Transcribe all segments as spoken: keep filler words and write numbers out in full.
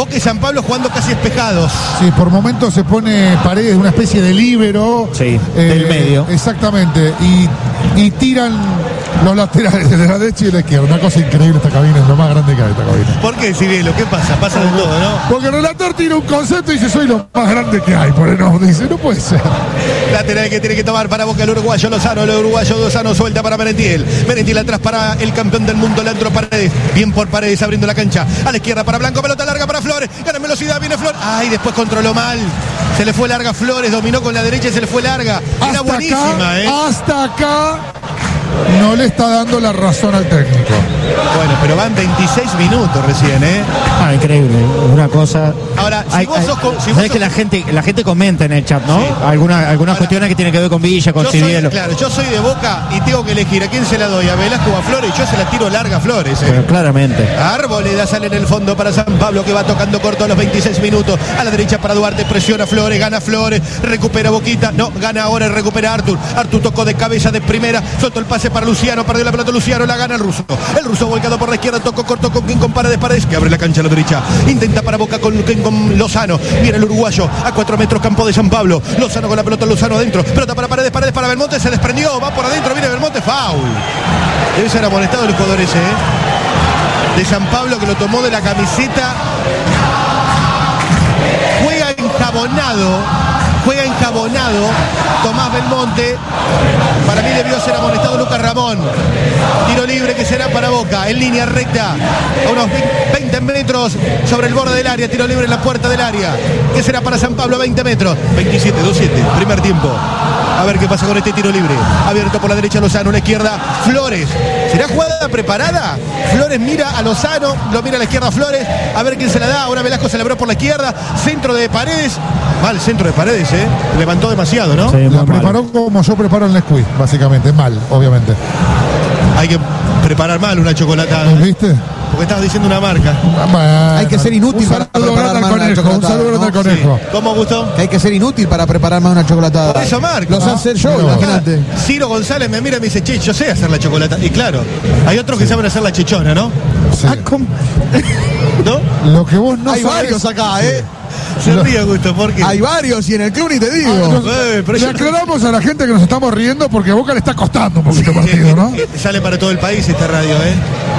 Boca y San Pablo jugando casi espejados. Sí, por momentos se pone Paredes, una especie de líbero. Sí, eh, del medio. Exactamente. Y, y tiran los laterales de la derecha y de la izquierda. Una cosa increíble esta cabina, es lo más grande que hay esta cabina. ¿Por qué, Cirielo? ¿Qué pasa? Pasa de todo, ¿no? Porque el relator tiene un concepto y dice, soy lo más grande que hay. Por eso dice, no puede ser. Lateral que tiene que tomar para Boca el uruguayo Lozano. El uruguayo Lozano suelta para Merentiel. Merentiel atrás para el campeón del mundo, Leandro Paredes. Bien por Paredes abriendo la cancha. A la izquierda para Blanco, pelota larga para Flores. Gana en velocidad, viene Flores. Ay, después controló mal. Se le fue larga Flores, dominó con la derecha y se le fue larga. Era hasta buenísima, acá, ¿eh? Hasta acá no le está dando la razón al técnico. Bueno, pero van veintiséis minutos recién, ¿eh? Ah, increíble, una cosa. Ahora, si Ay, vos ay, sos... Con, si sabés vos sos... que la gente, la gente comenta en el chat, ¿no? Sí. Alguna, algunas Ahora, cuestiones que tienen que ver con Villa, con yo soy, Civielo. claro, yo soy de Boca y tengo que elegir a quién se la doy, a Velasco o a Flores. Yo se la tiro larga a Flores, ¿eh? Pero claramente. Arboleda sale en el fondo para San Pablo, que va tocando corto a los veintiséis minutos. A la derecha para Duarte, presiona Flores, gana Flores, recupera Boquita. No, gana ahora y recupera Artur. Artur tocó de cabeza de primera, soltó el pase para Luciano, perdió la pelota Luciano, la gana el ruso. El ruso volcado por la izquierda, tocó corto con quien compara de Paredes, que abre la cancha a la derecha. Intenta para Boca con, con Lozano. Viene el uruguayo a cuatro metros, campo de San Pablo. Lozano con la pelota, Lozano adentro. Pelota para Paredes, Paredes para Belmonte, se desprendió, va por adentro, viene Belmonte, foul. Debe ser amonestado el jugador ese, ¿eh? De San Pablo, que lo tomó de la camiseta. Juega enjabonado, juega enjabonado Tomás Belmonte. Para mí debió ser amonestado Lucas Ramón. Tiro libre que será para Boca, en línea recta, a unos veinte metros sobre el borde del área. Tiro libre en la puerta del área, que será para San Pablo, veinte metros. veintisiete, dos siete, primer tiempo. A ver qué pasa con este tiro libre. Abierto por la derecha Lozano, a la izquierda Flores. ¿Será jugada preparada? Flores mira a Lozano, lo mira a la izquierda Flores. A ver quién se la da. Ahora Velasco se la abrió por la izquierda. Centro de Paredes. Mal centro de Paredes, ¿eh? Levantó demasiado, ¿no? Sí, la preparó mal, como yo preparo el Nesquik, básicamente. Mal, obviamente. Hay que preparar mal una chocolatada. ¿Viste? Porque estabas diciendo una marca. Bueno, hay que ser inútil para preparar más una chocolatada. Un saludo grande al conejo. Sí. ¿Cómo, Gustavo? Que hay que ser inútil para preparar más una chocolatada. Por eso marca. Lo sé hacer yo, imagínate. Ciro González me mira y me dice, che, yo sé hacer la chocolata. Y claro, hay otros que saben hacer la chichona, ¿no? Sí. Ah, ¿cómo? ¿No? Lo que vos no hay sabés. varios acá, ¿eh? Se ríe, Augusto, ¿por qué? Hay varios y en el club ni te digo. Ah, nos, eh, pero le yo... aclaramos a la gente que nos estamos riendo porque a Boca le está costando un poquito el partido, ¿no? Sale para todo el país esta radio, ¿eh?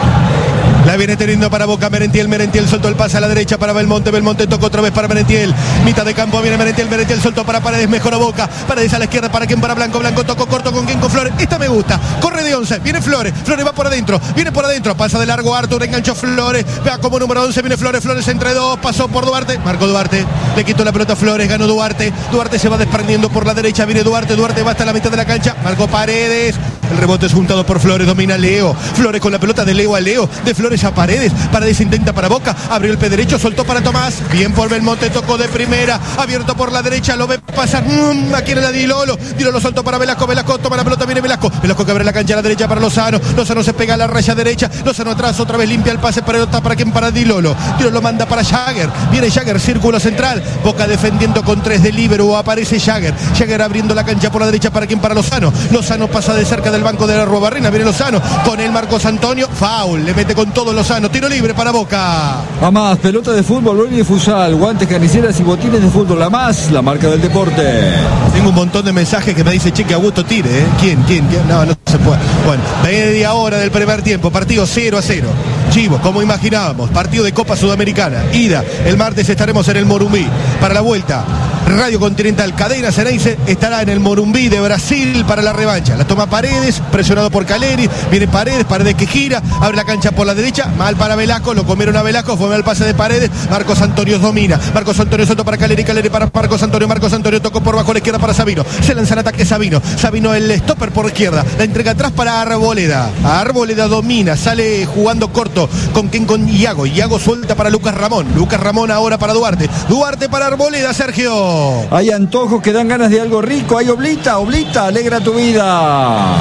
La viene teniendo para Boca Merentiel. Merentiel soltó el pase a la derecha para Belmonte. Belmonte tocó otra vez para Merentiel. Mitad de campo viene Merentiel. Merentiel soltó para Paredes. Mejoró Boca. Paredes a la izquierda. ¿Para quién? Para Blanco. Blanco tocó corto con quién, con Flores. Esta me gusta. Corre de once. Viene Flores. Flores va por adentro. Viene por adentro. Pasa de largo Artur. Enganchó Flores. Vea como número once. Viene Flores. Flores entre dos. Pasó por Duarte. Marcó Duarte. Le quitó la pelota a Flores. Ganó Duarte. Duarte se va desprendiendo por la derecha. Viene Duarte. Duarte va hasta la mitad de la cancha. Marcó Paredes. El rebote es juntado por Flores. Domina Leo. Flores con la pelota de Leo a Leo. De Flores a Paredes. Paredes intenta para Boca, abrió el pie derecho, soltó para Tomás, bien por Belmonte, tocó de primera, abierto por la derecha, lo ve pasar, mmm, aquí en la Dilolo, Dilolo soltó para Velasco, Velasco toma la pelota, viene Velasco, Velasco que abre la cancha a la derecha para Lozano, Lozano se pega a la raya derecha, Lozano atrás, otra vez limpia el pase para para quien, para Dilolo, Dilolo manda para Jagger, viene Jagger, círculo central, Boca defendiendo con tres de líbero, aparece Jagger, Jagger abriendo la cancha por la derecha para quien, para Lozano, Lozano pasa de cerca del banco de la Ruabarrena, viene Lozano, con el Marcos Antonio, foul, le mete con todo Lozano, tiro libre para Boca. A más, pelota de fútbol, boli de futsal, guantes, caniceras y botines de fútbol. La más, la marca del deporte. Tengo un montón de mensajes que me dice, che, que Augusto tire, ¿eh? ¿Quién? ¿Quién? ¿Quién? No, no se puede. Bueno, media hora del primer tiempo, partido cero a cero. Chivos, como imaginábamos, partido de Copa Sudamericana. Ida, el martes estaremos en el Morumbí. Para la vuelta, Radio Continental, Cadena Ceneice estará en el Morumbí de Brasil para la revancha. La toma Paredes, presionado por Caleri, viene Paredes, Paredes que gira, abre la cancha por la derecha, mal para Velasco, lo comieron a Velasco, fue mal el pase de Paredes, Marcos Antonio domina, Marcos Antonio soltó para Caleri, Caleri para Marcos Antonio, Marcos Antonio tocó por bajo a la izquierda para Sabino, se lanza en ataque Sabino, Sabino el stopper por izquierda, la entrega atrás para Arboleda, Arboleda domina, sale jugando corto, con quien, con Iago, Iago suelta para Lucas Ramón, Lucas Ramón ahora para Duarte, Duarte para Arboleda, Sergio. Hay antojos que dan ganas de algo rico. Hay oblita, oblita, alegra tu vida.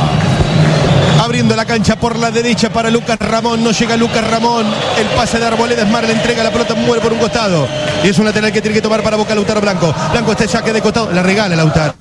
Abriendo la cancha por la derecha para Lucas Ramón, no llega Lucas Ramón, el pase de Arboleda, Esmar le entrega la pelota, muere por un costado y es un lateral que tiene que tomar para Boca Lautaro Blanco, Blanco está en saque de costado, la regala Lautaro,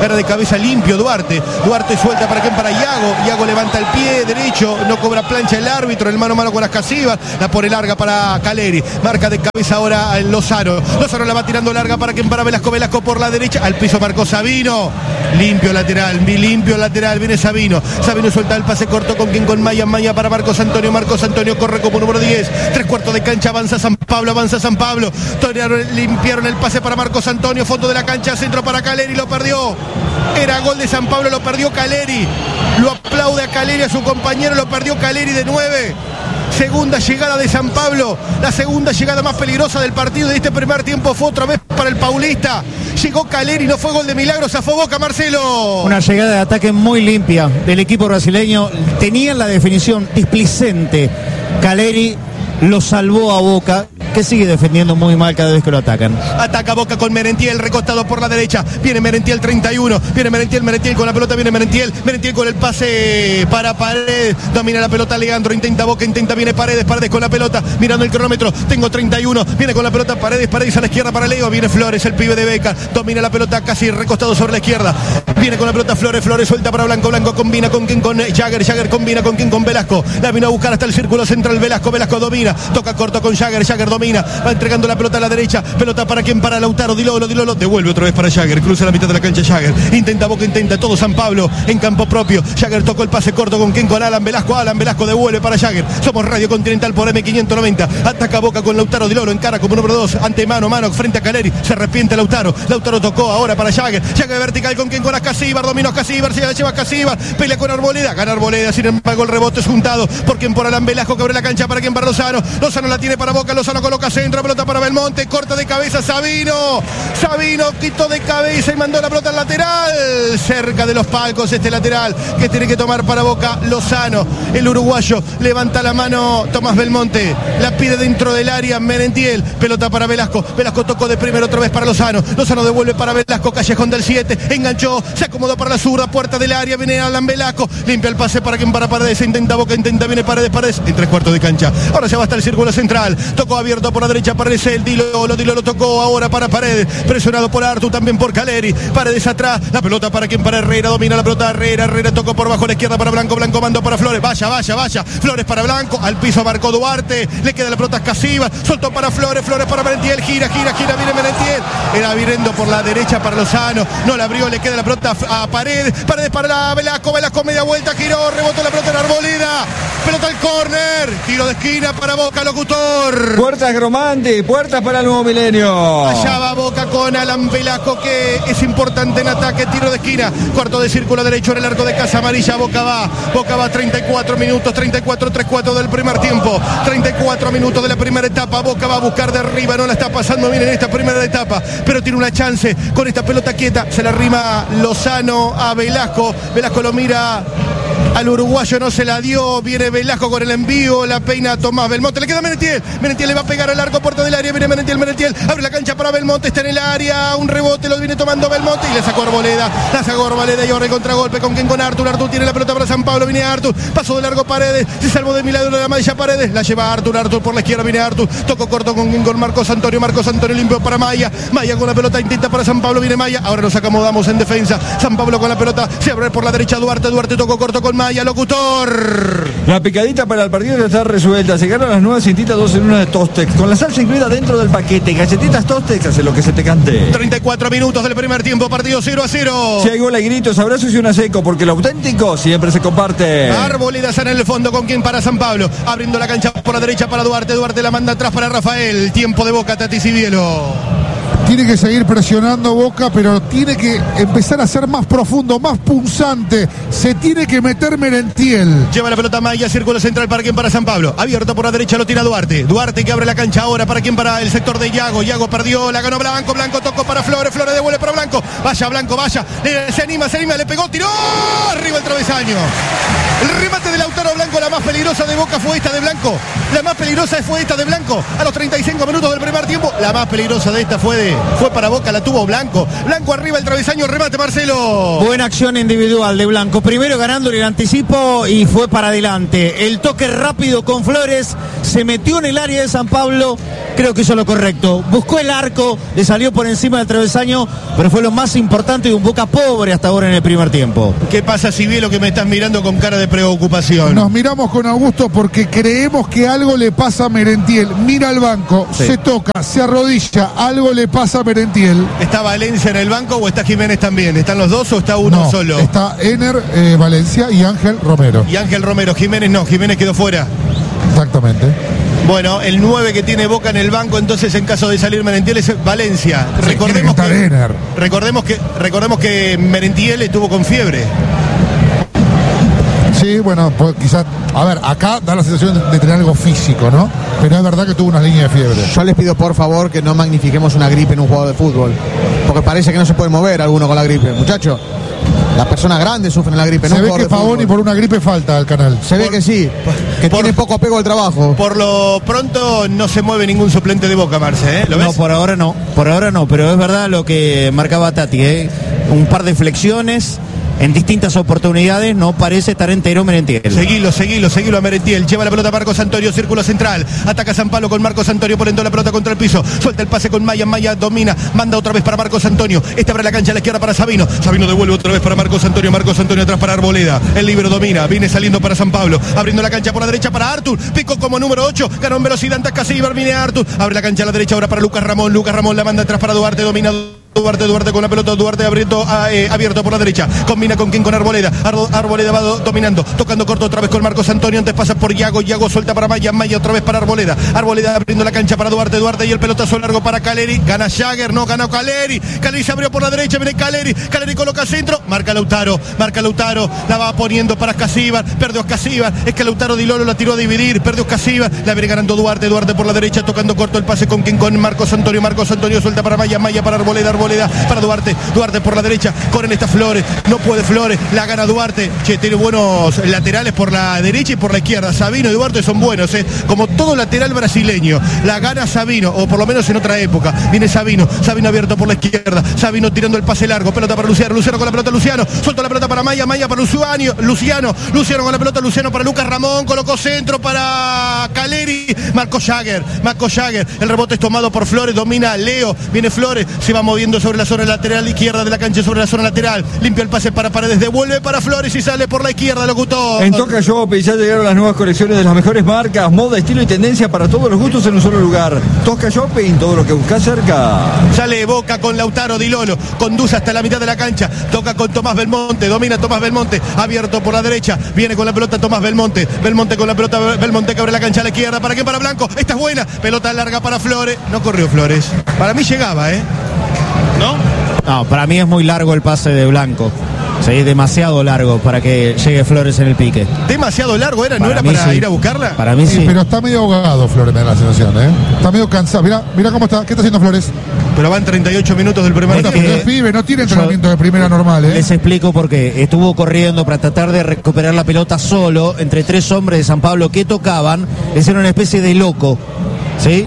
Era de cabeza limpio Duarte. Duarte suelta para quién, para Iago. Iago levanta el pie derecho, no cobra plancha el árbitro, el mano a mano con Ascasíbar, la pone larga para Caleri. Marca de cabeza ahora Lozano. Lozano la va tirando larga para quien, para Velasco. Velasco por la derecha, al piso marcó Sabino. Limpio lateral, mi limpio lateral, viene Sabino. Sabino suelta el pase corto con quien, con Maya. Maya para Marcos Antonio. Marcos Antonio corre como número diez. Tres cuartos de cancha, avanza San Pablo, avanza San Pablo. Limpiaron el pase para Marcos Antonio, fondo de la cancha, centro para Caleri, lo perdió. Era gol de San Pablo, lo perdió Caleri. Lo aplaude a Caleri, a su compañero, lo perdió Caleri de nueve. Segunda llegada de San Pablo, la segunda llegada más peligrosa del partido de este primer tiempo fue otra vez para el paulista. Llegó Caleri, no fue gol de milagro, zafó Boca, Marcelo. Una llegada de ataque muy limpia del equipo brasileño. Tenían la definición displicente. Caleri lo salvó a Boca, que sigue defendiendo muy mal cada vez que lo atacan. Ataca Boca con Merentiel, recostado por la derecha. Viene Merentiel treinta y uno. Viene Merentiel, Merentiel con la pelota, viene Merentiel. Merentiel con el pase para Paredes. Domina la pelota Leandro, intenta Boca, intenta, viene Paredes, Paredes con la pelota. Mirando el cronómetro, tengo treinta y uno. Viene con la pelota Paredes, Paredes a la izquierda para Leo. Viene Flores, el pibe de Beca. Domina la pelota casi recostado sobre la izquierda. Viene con la pelota Flores, Flores suelta para Blanco, Blanco combina con quien, con Jagger, Jagger combina con quien, con Velasco. La vino a buscar hasta el círculo central Velasco, Velasco domina. Toca corto con Jagger, Jagger domina. Va entregando la pelota a la derecha. Pelota para quien, para Lautaro, Dilolo, Dilolo. Devuelve otra vez para Jagger. Cruza la mitad de la cancha Jagger. Intenta Boca, intenta todo San Pablo en campo propio. Jagger tocó el pase corto con quien, con Alan Velasco. Alan Velasco devuelve para Jagger. Somos Radio Continental por M quinientos noventa. Ataca Boca con Lautaro, Dilolo. Encara como número dos. Ante mano, mano frente a Caleri. Se arrepiente Lautaro. Lautaro tocó ahora para Jagger. Jagger vertical con quien, con Ascasíbar. Dominó Ascasíbar. Se la lleva Ascasíbar. Pelea con Arboleda. Gana Arboleda. Sin embargo, el rebote es juntado por quien, por Alan Velasco, que abre la cancha para quien, para Lozano. Lozano la tiene para Boca. Lozano coloca centro. Pelota para Belmonte. Corta de cabeza Sabino. Sabino quitó de cabeza y mandó la pelota al lateral. Cerca de los palcos este lateral que tiene que tomar para Boca Lozano. El uruguayo levanta la mano Tomás Belmonte. La pide dentro del área Merentiel. Pelota para Velasco. Velasco tocó de primero otra vez para Lozano. Lozano devuelve para Velasco. Callejón del siete. Enganchó. Se acomodó para la zurda. Puerta del área. Viene Alan Velasco. Limpia el pase para quien, para Paredes. Intenta Boca. Intenta. Viene Paredes. Paredes. En tres cuartos de cancha. Ahora se va hasta el círculo central. Tocó abierto por la derecha. Paredes. El Dilolo. Dilolo lo tocó ahora para Paredes. Presionado por Artu. También por Caleri. Paredes atrás. La pelota para quien, para Herrera. Domina la pelota Herrera. Herrera tocó por bajo a la izquierda para Blanco. Blanco mandó para Flores. Vaya, vaya, vaya. Flores para Blanco. Al piso marcó Duarte. Le queda la pelota a Ascasíbar. Soltó para Flores. Flores para Merentiel. Gira, gira, gira. Viene Merentiel. Era virendo por la derecha para Lozano. No la abrió. Le queda la pelota a Paredes. Paredes para la Velasco. Velasco media vuelta. Giró. Rebotó la pelota en Arboleda. Pelota al córner. Tiro de esquina para Boca, locutor. Puertas Gromante. Puertas para el nuevo milenio. Allá va Boca con Alan Velasco, que es importante en ataque. Tiro de esquina. Cuarto de círculo derecho en el arco de Casa Amarilla. Boca va. Boca va treinta y cuatro minutos. treinta y cuatro, treinta y cuatro del primer tiempo. treinta y cuatro minutos de la primera etapa. Boca va a buscar de arriba. No la está pasando bien en esta primera etapa, pero tiene una chance con esta pelota quieta. Se la rima Lozano a Velasco. Velasco lo mira al uruguayo, no se la dio. Viene Velasco con el envío. La peina Tomás Belmonte. Le queda Merentiel. Merentiel le va a pegar al arco, puerta del área. Viene Merentiel. Merentiel abre la cancha para Belmonte. Está en el área. Un rebote lo viene tomando Belmonte y le sacó Arboleda. La sacó Arboleda y ahora el contragolpe con quien, con Artur. Artur tiene la pelota para San Pablo. Viene Artur. Pasó de largo Paredes. Se salvó de milagro de la Maya Paredes. La lleva Artur. Artur por la izquierda. Viene Artur. Tocó corto con quien, con Marcos Antonio. Marcos Antonio limpio para Maya. Maya con la pelota. Intenta para San Pablo. Viene Maya. Ahora nos acomodamos en defensa. San Pablo con la pelota. Se abre por la derecha Duarte. Duarte tocó corto con Maya. Locutor. La picadita para el partido ya está resuelta. Se ganan las nuevas cintitas dos en una de Tostex. Con la salsa incluida dentro del paquete. Galletitas Tostex, hace lo que se te cante. treinta y cuatro minutos del primer tiempo. Partido cero a cero. Si hay gol, hay gritos, abrazos y una seco, porque lo auténtico siempre se comparte. Arboleda en el fondo con quien, para San Pablo. Abriendo la cancha por la derecha para Duarte. Duarte la manda atrás para Rafael. Tiempo de Boca, Tati Cibielo. Tiene que seguir presionando Boca, pero tiene que empezar a ser más profundo, más punzante. Se tiene que meter Merentiel. Lleva la pelota Maya, círculo central para quien, para San Pablo. Abierto por la derecha, lo tira Duarte. Duarte que abre la cancha ahora para quien, para el sector de Iago. Iago perdió, la ganó Blanco. Blanco tocó para Flores. Flores devuelve para Blanco. Vaya Blanco, vaya. Le, se anima, se anima, le pegó, tiró. Arriba el travesaño. El remate de Lautaro Blanco, la más peligrosa de Boca fue esta de Blanco. La más peligrosa fue esta de Blanco. A los treinta y cinco minutos del primer tiempo, la más peligrosa de esta fue de tarde fue para Boca, la tuvo Blanco. Blanco arriba el travesaño, remate Marcelo. Buena acción individual de Blanco. Primero ganándole el anticipo y fue para adelante. El toque rápido con Flores, se metió en el área de San Pablo, creo que hizo lo correcto. Buscó el arco, le salió por encima del travesaño, pero fue lo más importante de un Boca pobre hasta ahora en el primer tiempo. ¿Qué pasa, si bien lo que me estás mirando con cara de preocupación? Nos miramos con Augusto porque creemos que algo le pasa a Merentiel. Mira al banco, Sí. se toca, se arrodilla, algo le pasa a Merentiel. ¿Está Valencia en el banco o está Jiménez también? ¿Están los dos o está uno No, solo? está Ener, eh, Valencia y Ángel Romero. Y Ángel Romero, Jiménez no, Jiménez quedó fuera. Exactamente. Bueno, el nueve que tiene Boca en el banco, entonces en caso de salir Merentiel es Valencia. Sí, Recordemos tiene que que, estar Ener. recordemos que recordemos que Merentiel estuvo con fiebre. Sí, bueno, pues quizás, a ver, acá da la sensación de, de tener algo físico, ¿no? Pero es verdad que tuvo unas líneas de fiebre. Yo les pido por favor que no magnifiquemos una gripe en un jugador de fútbol. Porque parece que no se puede mover alguno con la gripe. Muchachos, las personas grandes sufren la gripe. Se no un ve jugador que de Pavoni fútbol. por una gripe falta al canal. Se ve por- que sí, que por- tiene poco apego al trabajo. Por lo pronto no se mueve ningún suplente de Boca, Marce, ¿eh? ¿Lo ves? No, por ahora no, por ahora no, pero es verdad lo que marcaba Tati, ¿eh? Un par de flexiones en distintas oportunidades, no parece estar entero Merentiel. Seguilo, seguilo, seguilo a Merentiel. Lleva la pelota Marcos Antonio, círculo central. Ataca San Pablo con Marcos Antonio, poniendo la pelota contra el piso. Suelta el pase con Maya, Maya domina. Manda otra vez para Marcos Antonio. Este abre la cancha a la izquierda para Sabino. Sabino devuelve otra vez para Marcos Antonio. Marcos Antonio atrás para Arboleda. El libero domina. Viene saliendo para San Pablo. Abriendo la cancha por la derecha para Artur. Pico como número ocho. Ganó en velocidad. Taca Silva. Viene Artur. Abre la cancha a la derecha ahora para Lucas Ramón. Lucas Ramón la manda atrás para Duarte. Domina Duarte, Duarte con la pelota, Duarte abierto, eh, abierto por la derecha, combina con quien, con Arboleda, Ar- Arboleda va do- dominando, tocando corto otra vez con Marcos Antonio, antes pasa por Yago, Yago suelta para Maya, Maya otra vez para Arboleda, Arboleda abriendo la cancha para Duarte, Duarte y el pelotazo largo para Caleri, gana Jagger, no ganó Caleri, Caleri se abrió por la derecha, viene Caleri, Caleri coloca centro, marca Lautaro, marca Lautaro, la va poniendo para Casíbar, perdió a Casíbar, es que Lautaro Di Lolo la tiró a dividir, perdió Casíbar, la viene ganando Duarte, Duarte por la derecha, tocando corto el pase con quien, con Marcos Antonio, Marcos Antonio suelta para Maya, Maya para Arboleda, Arboleda para Duarte, Duarte por la derecha, corren estas Flores, no puede Flores, la gana Duarte, che, tiene buenos laterales por la derecha y por la izquierda, Sabino y Duarte son buenos, eh, como todo lateral brasileño, la gana Sabino, o por lo menos en otra época, viene Sabino, Sabino abierto por la izquierda, Sabino tirando el pase largo, pelota para Luciano, Luciano con la pelota Luciano, suelta la pelota para Maya, Maya para Luciano, Luciano, Luciano con la pelota, Luciano para Lucas Ramón, colocó centro para Caleri, Marco Jagger, Marco Jagger, el rebote es tomado por Flores, domina Leo, viene Flores, se va moviendo sobre la zona lateral izquierda de la cancha, sobre la zona lateral, limpia el pase para Paredes, devuelve para Flores y sale por la izquierda, locutor. En Toca Shopping ya llegaron las nuevas colecciones de las mejores marcas, moda, estilo y tendencia para todos los gustos en un solo lugar. Toca Shopping, todo lo que buscas cerca. Sale Boca con Lautaro Di Lolo, conduce hasta la mitad de la cancha, toca con Tomás Belmonte, domina Tomás Belmonte, abierto por la derecha, viene con la pelota Tomás Belmonte, Belmonte con la pelota, Belmonte que abre la cancha a la izquierda, ¿para qué? Para Blanco, esta es buena, pelota larga para Flores, no corrió Flores, para mí llegaba, ¿eh? ¿No? No, para mí es muy largo el pase de Blanco. Sí, demasiado largo para que llegue Flores en el pique. Demasiado largo era, ¿no Para era mí para sí. ir a buscarla? Para mí Sí, sí. pero está medio ahogado Flores, me da la sensación, ¿eh? Está medio cansado. Mirá, mirá cómo está. ¿Qué está haciendo Flores? Pero van treinta y ocho minutos del primer Es Bueno, tiempo. que- pero el pibe no tiene yo- entrenamiento de primera normal, ¿eh? Les explico por qué. Estuvo corriendo para tratar de recuperar la pelota solo entre tres hombres de San Pablo que tocaban. Es una especie de loco, ¿sí?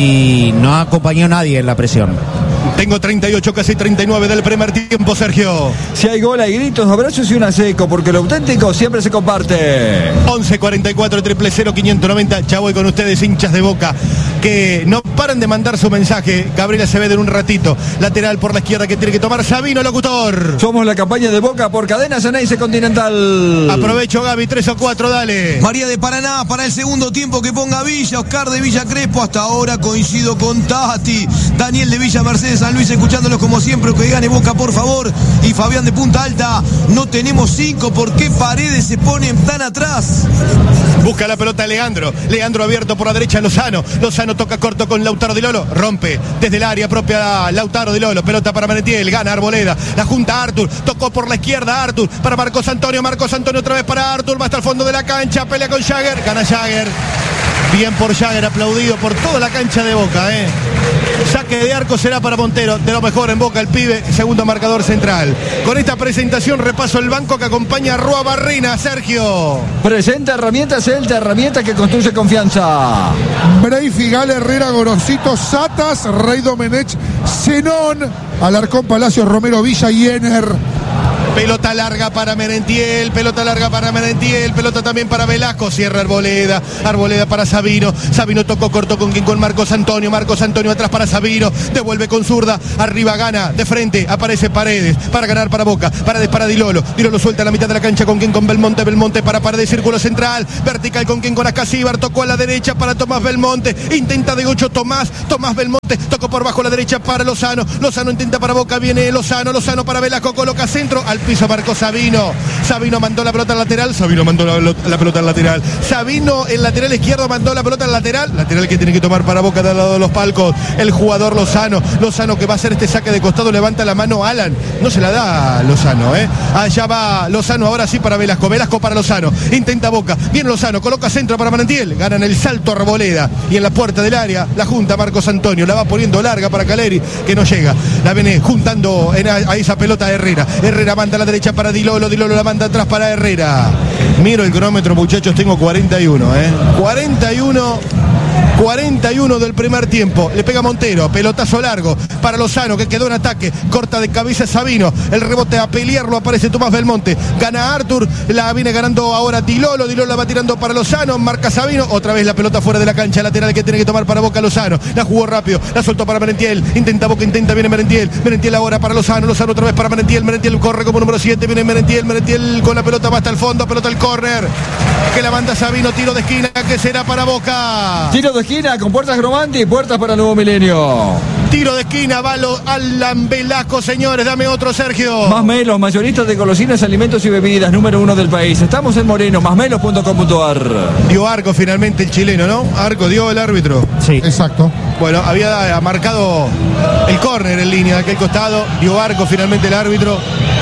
Y no acompañó a nadie en la presión. Tengo treinta y ocho, casi treinta y nueve del primer tiempo, Sergio. Si hay gol, hay gritos, abrazos y una seco, porque lo auténtico siempre se comparte. once cuarenta y cuatro, triple cero, quinientos noventa. Ya voy con ustedes, hinchas de Boca, que no paran de mandar su mensaje. Gabriela Acevedo en un ratito. Lateral por la izquierda que tiene que tomar Sabino, locutor. Somos la campaña de Boca por Cadena Ceneice Continental. Aprovecho, Gaby, tres o cuatro, dale. María de Paraná para el segundo tiempo que ponga Villa, Oscar de Villa Crespo, hasta ahora coincido con Tati, Daniel de Villa Mercedes San Luis escuchándolos como siempre, que gane Boca por favor, y Fabián de Punta Alta, no tenemos cinco, ¿por qué Paredes se ponen tan atrás? Busca la pelota Leandro. Leandro abierto por la derecha, Lozano. Lozano toca corto con Lautaro Di Lolo. Rompe desde el área propia Lautaro Di Lolo. Pelota para Merentiel. Gana Arboleda. La junta Artur. Tocó por la izquierda Artur. Para Marcos Antonio. Marcos Antonio otra vez para Artur. Va hasta el fondo de la cancha. Pelea con Jagger. Gana Jagger. Bien por Jagger, aplaudido por toda la cancha de Boca, ¿eh? Saque de arco será para Montero, de lo mejor en Boca el pibe, segundo marcador central. Con esta presentación repaso el banco que acompaña a Rúa Barrena, Sergio. Presenta herramientas Celta, herramientas que construye confianza. Breifi, Gale, Herrera, Gorosito, Satas, Rey Domenech, Zenón, Alarcón, Palacio, Romero, Villa y Ener. Pelota larga para Merentiel, pelota larga para Merentiel, pelota también para Velasco, cierra Arboleda, Arboleda para Sabino, Sabino tocó, cortó con quien con Marcos Antonio, Marcos Antonio atrás para Sabino, devuelve con zurda, arriba gana, de frente, aparece Paredes, para ganar para Boca, Paredes para Dilolo, Dilolo suelta a la mitad de la cancha con quien con Belmonte, Belmonte para Paredes, círculo central, vertical con quien con Ascasíbar, tocó a la derecha para Tomás Belmonte, intenta de ocho Tomás, Tomás Belmonte, tocó por bajo a la derecha para Lozano, Lozano intenta para Boca, viene Lozano, Lozano para Velasco, coloca centro, al piso marcó Sabino, Sabino mandó la pelota al lateral, Sabino mandó la, la pelota al lateral, Sabino el lateral izquierdo mandó la pelota al lateral, lateral que tiene que tomar para Boca del lado de los palcos, el jugador Lozano, Lozano que va a hacer este saque de costado, levanta la mano Alan, no se la da Lozano, eh, allá va Lozano, ahora sí para Velasco, Velasco para Lozano, intenta Boca, viene Lozano, coloca centro para Merentiel, ganan el salto Arboleda, y en la puerta del área, la junta Marcos Antonio, la va poniendo larga para Caleri, que no llega, la viene juntando en a, a esa pelota Herrera, Herrera manda a la derecha para Dilolo, Dilolo la manda atrás para Herrera. Miro el cronómetro, muchachos, tengo cuarenta y uno, ¿eh? cuarenta y uno, cuarenta y uno del primer tiempo. Le pega Montero, pelotazo largo para Lozano, que quedó en ataque, corta de cabeza Sabino, el rebote a pelearlo, aparece Tomás Belmonte, gana Artur, la viene ganando ahora Dilolo, Dilolo la va tirando para Lozano, marca Sabino, otra vez la pelota fuera de la cancha, lateral que tiene que tomar para Boca Lozano, la jugó rápido, la soltó para Merentiel, intenta Boca, intenta, viene Merentiel, Merentiel ahora para Lozano, Lozano otra vez para Merentiel, Merentiel corre como número siete, viene Merentiel, Merentiel con la pelota va hasta el fondo, pelota al córner, que la manda Sabino, tiro de esquina, que será para Boca. Tiro de esquina con puertas Gromandi y puertas para Nuevo Milenio. Tiro de esquina, Valo Alan Velasco, señores, dame otro, Sergio. Masmelos, mayoristas de golosinas, alimentos y bebidas, número uno del país. Estamos en Moreno, masmelos punto com punto ar. Dio arco finalmente el chileno, ¿no? Arco dio el árbitro. Sí, exacto. Bueno, había marcado el córner en línea de aquel costado, dio arco finalmente el árbitro.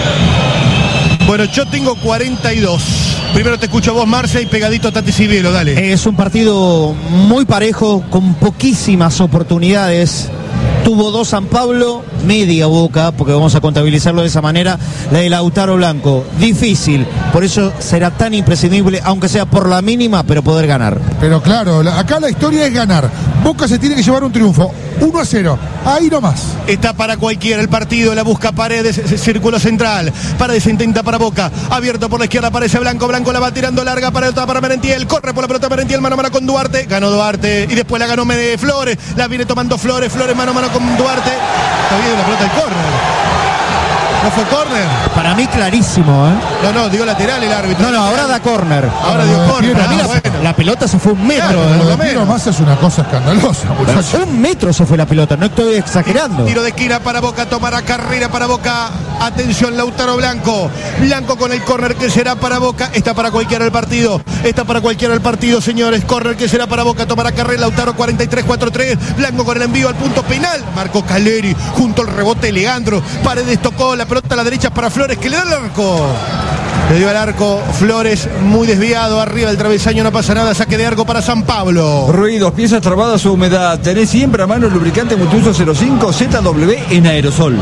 Bueno, yo tengo cuarenta y dos. Primero te escucho a vos, Marce, y pegadito Tati Cibielo, dale. Es un partido muy parejo, con poquísimas oportunidades. Tuvo dos San Pablo, media Boca, porque vamos a contabilizarlo de esa manera, la de Lautaro Blanco. Difícil, por eso será tan imprescindible, aunque sea por la mínima, pero poder ganar. Pero claro, la, acá la historia es ganar. Boca se tiene que llevar un triunfo. uno a cero, ahí nomás. Está para cualquiera el partido, la busca Paredes, círculo central. Paredes intenta para Boca, abierto por la izquierda, aparece Blanco, Blanco la va tirando larga para, para Merentiel, corre por la pelota Merentiel, mano a mano con Duarte, ganó Duarte, y después la ganó Mede Flores, la viene tomando Flores, Flores mano a mano con Duarte, está bien la pelota del córner. ¿No fue córner? Para mí clarísimo, ¿eh? No, no, dio lateral el árbitro. No, no, ahora da córner. Ahora dio córner. Para mí Ah, la, bueno. la pelota se fue un metro. Claro, ¿eh? por lo Lo de Pino menos. Massa es una cosa escandalosa, muchachos. Un metro se fue la pelota, no estoy exagerando. Tiro de esquina para Boca, tomará carrera para Boca. Atención, Lautaro Blanco. Blanco con el córner que será para Boca. Está para cualquiera el partido. Está para cualquiera el partido, señores. Córner que será para Boca. Tomará carrera Lautaro cuarenta y tres cuarenta y tres. Blanco con el envío al punto penal. Marcó Caleri junto al rebote Leandro. Paredes tocó la pelota a la derecha para Flores que le da el arco. Le dio al arco Flores, muy desviado, arriba del travesaño, no pasa nada, saque de arco para San Pablo. Ruidos, piezas trabadas o humedad. Tenés siempre a mano el lubricante multiuso cero cinco Z W en aerosol.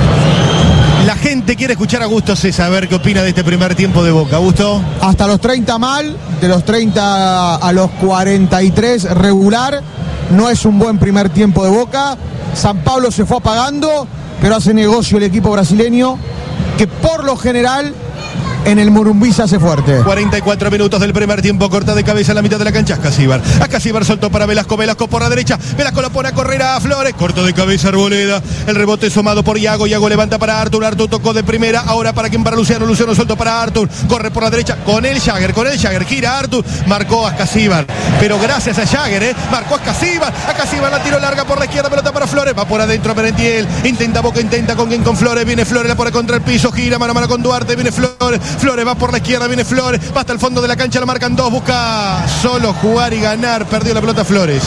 La gente quiere escuchar a Augusto César, a ver qué opina de este primer tiempo de Boca. Augusto. Hasta los treinta mal, de los treinta a los cuarenta y tres regular. No es un buen primer tiempo de Boca. San Pablo se fue apagando, pero hace negocio el equipo brasileño, que por lo general en el Morumbí se hace fuerte. cuarenta y cuatro minutos del primer tiempo, corta de cabeza en la mitad de la cancha. Ascasíbar. Ascasíbar soltó para Velasco, Velasco por la derecha. Velasco lo pone a correr a Flores. Corto de cabeza Arboleda. El rebote sumado por Iago. Iago levanta para Artur. Artur tocó de primera. Ahora para quien, para Luciano. Luciano soltó para Artur. Corre por la derecha con el Jagger. Con el Jagger. Gira Artur. Marcó Ascasíbar. Pero gracias a Jagger, ¿eh? Marcó Ascasíbar. Ascasíbar la tiró larga por la izquierda. Pelota para Flores. Va por adentro Merentiel. Intenta Boca, intenta con quien, con Flores. Viene Flores, la pone contra el piso. Gira mano a mano con Duarte. Viene Flores. Flores va por la izquierda. Viene Flores, va hasta el fondo de la cancha, la marcan dos, busca solo jugar y ganar, perdió la pelota Flores.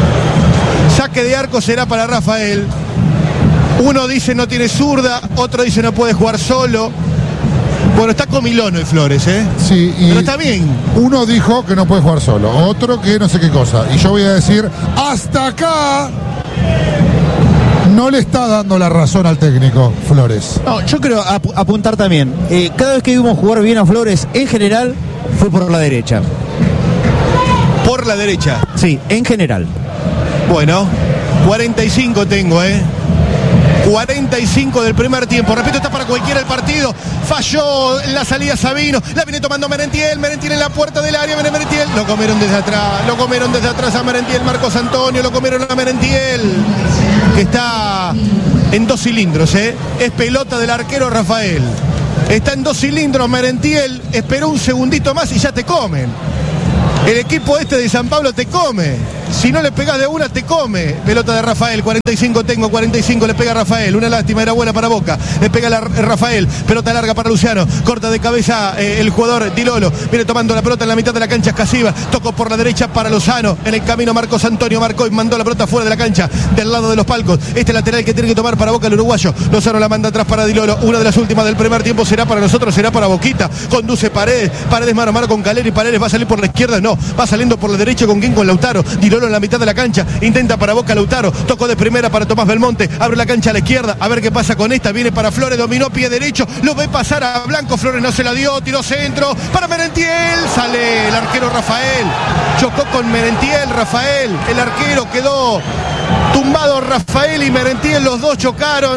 Saque de arco será para Rafael. Uno dice no tiene zurda, otro dice no puede jugar solo. Bueno, está comilono el Flores, ¿eh? Sí, y pero está bien. Uno dijo que no puede jugar solo, otro que no sé qué cosa. Y yo voy a decir, hasta acá no le está dando la razón al técnico Flores. No, yo creo ap apuntar también. Eh, cada vez que vimos jugar bien a Flores, en general, fue por la derecha. Por la derecha. Sí, en general. Bueno, cuarenta y cinco tengo, ¿eh? cuarenta y cinco del primer tiempo. Repito, está para cualquiera el partido. Falló la salida Sabino. La viene tomando Merentiel. Merentiel en la puerta del área. Viene Merentiel. Lo comieron desde atrás. Lo comieron desde atrás a Merentiel. Marcos Antonio. Lo comieron a Merentiel. Que está en dos cilindros, ¿eh? Es pelota del arquero Rafael. Está en dos cilindros Merentiel. Esperó un segundito más y ya te comen. El equipo este de San Pablo te come. Si no le pegas de una, te come. Pelota de Rafael, cuarenta y cinco tengo, cuarenta y cinco le pega Rafael. Una lástima, era buena para Boca. Le pega la, Rafael, pelota larga para Luciano. Corta de cabeza eh, el jugador Dilolo. Viene tomando la pelota en la mitad de la cancha Escasiva. Tocó por la derecha para Lozano. En el camino Marcos Antonio marcó y mandó la pelota fuera de la cancha, del lado de los palcos. Este lateral que tiene que tomar para Boca el uruguayo. Lozano la manda atrás para Dilolo. Una de las últimas del primer tiempo será para nosotros, será para Boquita. Conduce Paredes. Paredes mano a mano con Caleri. Paredes va a salir por la izquierda, no. Va saliendo por la derecha con quién, con Lautaro. Dilolo en la mitad de la cancha. Intenta para Boca Lautaro. Tocó de primera para Tomás Belmonte. Abre la cancha a la izquierda. A ver qué pasa con esta. Viene para Flores. Dominó pie derecho. Lo ve pasar a Blanco. Flores no se la dio. Tiró centro. Para Merentiel. Sale el arquero Rafael. Chocó con Merentiel. Rafael. El arquero quedó tumbado. Rafael y Merentiel. Los dos chocaron.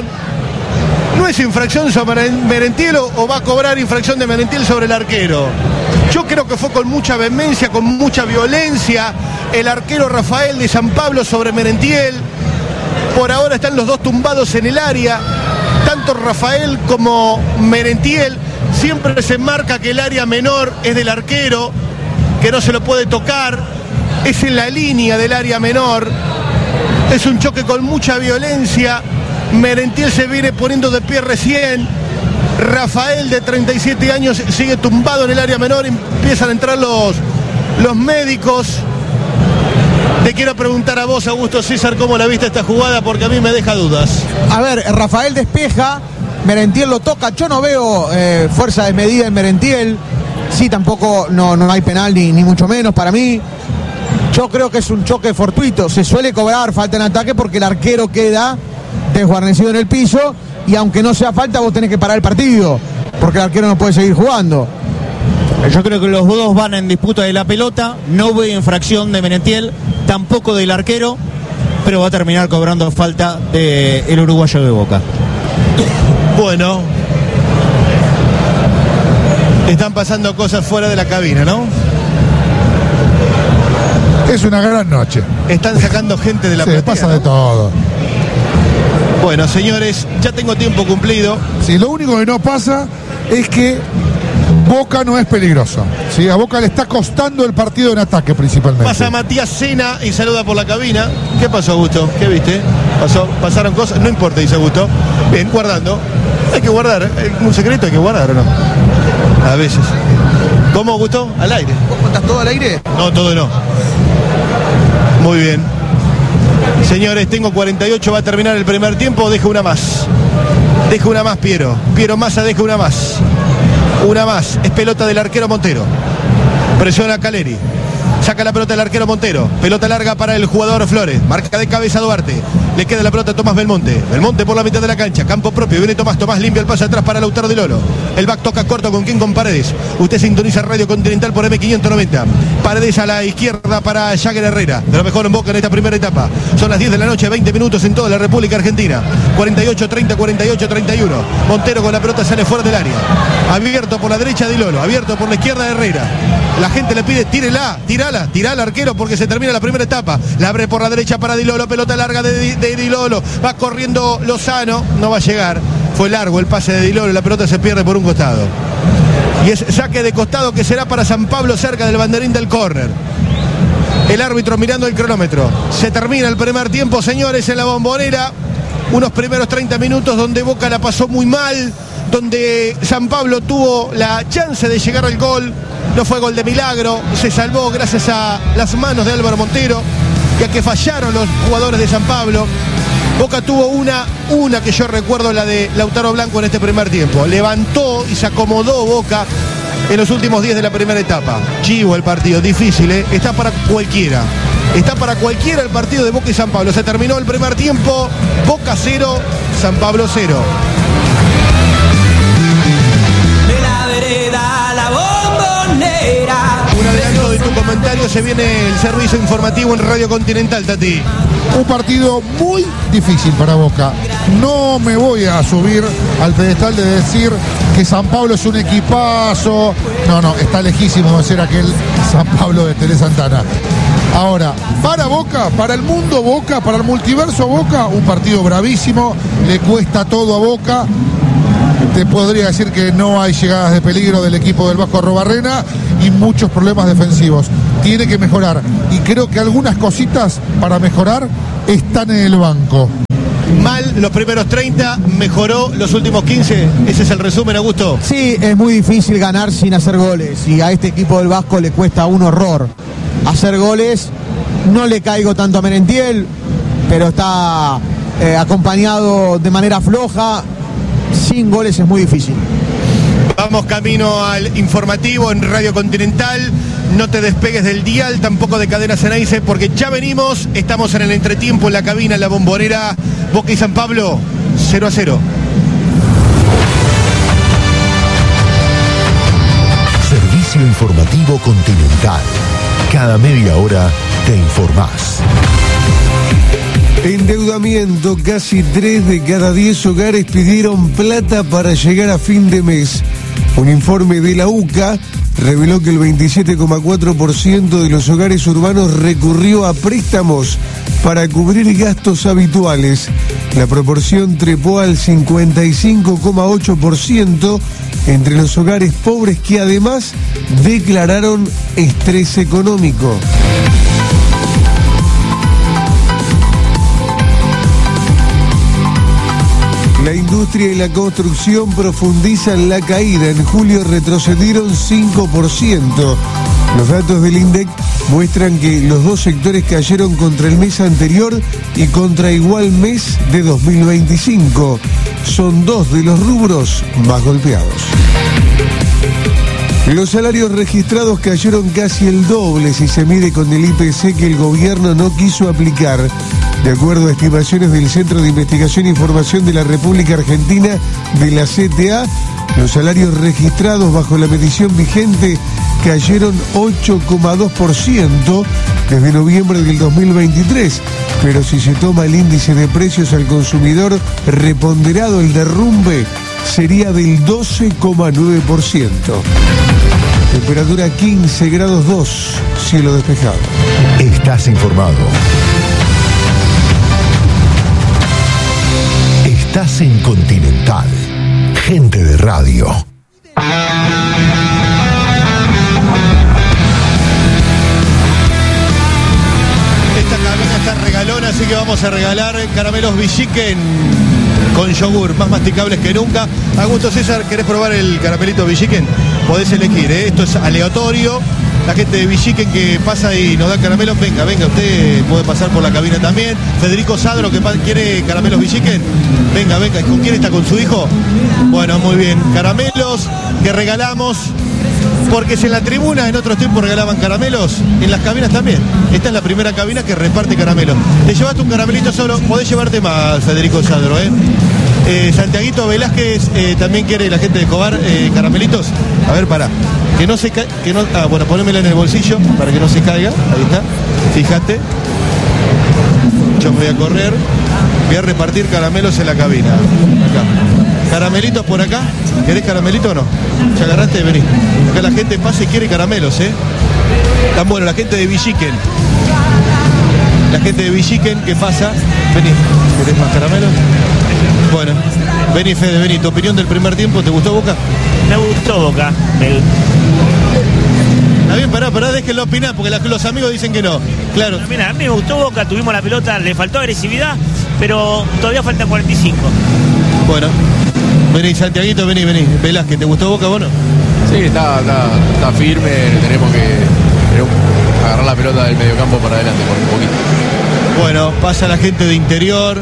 ¿No es infracción sobre Merentiel o va a cobrar infracción de Merentiel sobre el arquero? Yo creo que fue con mucha vehemencia, con mucha violencia el arquero Rafael de San Pablo sobre Merentiel. Por ahora están los dos tumbados en el área, tanto Rafael como Merentiel. Siempre se marca que el área menor es del arquero, que no se lo puede tocar, es en la línea del área menor. Es un choque con mucha violencia. Merentiel se viene poniendo de pie recién. Rafael, de treinta y siete años, sigue tumbado en el área menor. Empiezan a entrar los, los médicos. Te quiero preguntar a vos, Augusto César, cómo la viste esta jugada, porque a mí me deja dudas. A ver, Rafael despeja, Merentiel lo toca. Yo no veo eh, fuerza desmedida en Merentiel. Sí, tampoco no, no hay penal ni, ni mucho menos para mí. Yo creo que es un choque fortuito. Se suele cobrar falta en ataque porque el arquero queda desguarnecido en el piso, y aunque no sea falta, vos tenés que parar el partido porque el arquero no puede seguir jugando. Yo creo que los dos van en disputa de la pelota. No veo infracción de Merentiel, tampoco del arquero, pero va a terminar cobrando falta del uruguayo de Boca. Bueno, están pasando cosas fuera de la cabina, ¿no? Es una gran noche. Están sacando gente de la sí, platea, pasa ¿no? de todo. Bueno, señores, ya tengo tiempo cumplido. Sí, lo único que no pasa es que Boca no es peligroso. ¿Sí? A Boca le está costando el partido en ataque principalmente. Pasa Matías Sena y saluda por la cabina. ¿Qué pasó, Augusto? ¿Qué viste? ¿Pasó? ¿Pasaron cosas? No importa, dice Augusto. Bien, guardando. Hay que guardar. Un secreto hay que guardar, ¿o no? A veces. ¿Cómo, Augusto? Al aire. ¿Vos contás todo al aire? No, todo no. Muy bien. Señores, tengo cuarenta y ocho, va a terminar el primer tiempo, deja una más. Deja una más, Piero. Piero Massa deja una más. Una más. Es pelota del arquero Montero. Presiona a Caleri. Saca la pelota del arquero Montero. Pelota larga para el jugador Flores. Marca de cabeza Duarte. Le queda la pelota a Tomás Belmonte. Belmonte por la mitad de la cancha. Campo propio. Viene Tomás. Tomás limpia el pase atrás para Lautaro Dilolo. El back toca corto con quién, con Paredes. Usted sintoniza Radio Continental por M quinientos noventa. Paredes a la izquierda para Jagger Herrera. De lo mejor en Boca en esta primera etapa. Son las diez de la noche, veinte minutos en toda la República Argentina. cuarenta y ocho treinta, cuarenta y ocho treinta y uno. Montero con la pelota sale fuera del área. Abierto por la derecha Dilolo. Abierto por la izquierda Herrera. La gente le pide, tírela, tírala, tirala arquero porque se termina la primera etapa. La abre por la derecha para Dilolo, pelota larga de, de Dilolo. Va corriendo Lozano, no va a llegar. Fue largo el pase de Dilolo, la pelota se pierde por un costado. Y es saque de costado que será para San Pablo cerca del banderín del córner. El árbitro mirando el cronómetro. Se termina el primer tiempo, señores, en la Bombonera. Unos primeros treinta minutos donde Boca la pasó muy mal, donde San Pablo tuvo la chance de llegar al gol. No fue gol de milagro, se salvó gracias a las manos de Álvaro Montero, ya que fallaron los jugadores de San Pablo. Boca tuvo una, una que yo recuerdo, la de Lautaro Blanco en este primer tiempo. Levantó y se acomodó Boca en los últimos diez de la primera etapa. Chivo el partido, difícil, ¿eh? Está para cualquiera. Está para cualquiera el partido de Boca y San Pablo. Se terminó el primer tiempo. Boca cero, San Pablo cero. De la vereda a la bombonera. Un adelanto de tu comentario. Se viene el servicio informativo en Radio Continental, Tati. Un partido muy difícil para Boca. No me voy a subir al pedestal de decir que San Pablo es un equipazo. No, no, está lejísimo de ser aquel San Pablo de Tele Santana. Ahora, para Boca, para el mundo Boca, para el multiverso Boca, un partido bravísimo, le cuesta todo a Boca. Te podría decir que no hay llegadas de peligro del equipo del Vasco Arrobarrena y muchos problemas defensivos. Tiene que mejorar y creo que algunas cositas para mejorar están en el banco. Mal los primeros treinta, mejoró los últimos quince. Ese es el resumen, Augusto. Sí, es muy difícil ganar sin hacer goles y a este equipo del Vasco le cuesta un horror hacer goles. No le caigo tanto a Merentiel, pero está eh, acompañado de manera floja. Sin goles es muy difícil. Vamos camino al informativo en Radio Continental. No te despegues del dial, tampoco de Cadena Ceneice, porque ya venimos. Estamos en el entretiempo, en la cabina, en la bombonera. Boca y San Pablo, cero a cero. Servicio informativo Continental. Cada media hora te informás. Endeudamiento, casi tres de cada diez hogares pidieron plata para llegar a fin de mes. Un informe de la U C A reveló que el veintisiete coma cuatro por ciento de los hogares urbanos recurrió a préstamos para cubrir gastos habituales. La proporción trepó al cincuenta y cinco coma ocho por ciento entre los hogares pobres que además declararon estrés económico. La industria y la construcción profundizan la caída. En julio retrocedieron cinco por ciento. Los datos del INDEC muestran que los dos sectores cayeron contra el mes anterior y contra igual mes de dos mil veinticinco. Son dos de los rubros más golpeados. Los salarios registrados cayeron casi el doble si se mide con el I P C que el gobierno no quiso aplicar. De acuerdo a estimaciones del Centro de Investigación e Información de la República Argentina, de la C T A, los salarios registrados bajo la medición vigente cayeron ocho coma dos por ciento desde noviembre del dos mil veintitrés, pero si se toma el índice de precios al consumidor reponderado, el derrumbe sería del doce coma nueve por ciento. Temperatura quince grados dos, cielo despejado. Estás informado. Estás en Continental. Gente de radio. Esta cabina está regalona, así que vamos a regalar caramelos Villiquen con yogur, más masticables que nunca. Augusto César, ¿querés probar el caramelito Villiquen? Podés elegir, ¿eh? Esto es aleatorio. La gente de Villiquen que pasa y nos da caramelos, venga, venga, usted puede pasar por la cabina también. Federico Sadro, que quiere caramelos Villiquen, venga, venga, ¿con quién está? ¿Con su hijo? Bueno, muy bien, caramelos que regalamos, porque si en la tribuna en otros tiempos regalaban caramelos, en las cabinas también. Esta es la primera cabina que reparte caramelos. Te llevaste un caramelito solo, podés llevarte más, Federico Sadro, ¿eh? Eh, Santiaguito Velázquez eh, también quiere, la gente de Cobar, eh, caramelitos. A ver, para. Que no se caiga, que no, ah, bueno, ponémela en el bolsillo para que no se caiga. Ahí está. Fíjate. Yo me voy a correr. Voy a repartir caramelos en la cabina. Acá. Caramelitos por acá. ¿Querés caramelito o no? ¿Ya agarraste? Vení. Acá la gente pasa y quiere caramelos, ¿eh? Tan bueno, la gente de Villiquen. La gente de Villiquen que pasa. Vení. ¿Querés más caramelos? Bueno, vení Fede, vení, tu opinión del primer tiempo, ¿te gustó Boca? Me gustó Boca. Me... Está bien, pará, pará, déjenlo opinar, porque la, los amigos dicen que no. Claro. Mira, a mí me gustó Boca, tuvimos la pelota, le faltó agresividad, pero todavía faltan cuarenta y cinco. Bueno, vení Santiaguito, vení, vení. Velázquez, ¿te gustó Boca, vos no? Sí, está, está, está firme, tenemos que tenemos agarrar la pelota del mediocampo para adelante por un poquito. Bueno, pasa la gente de Interior.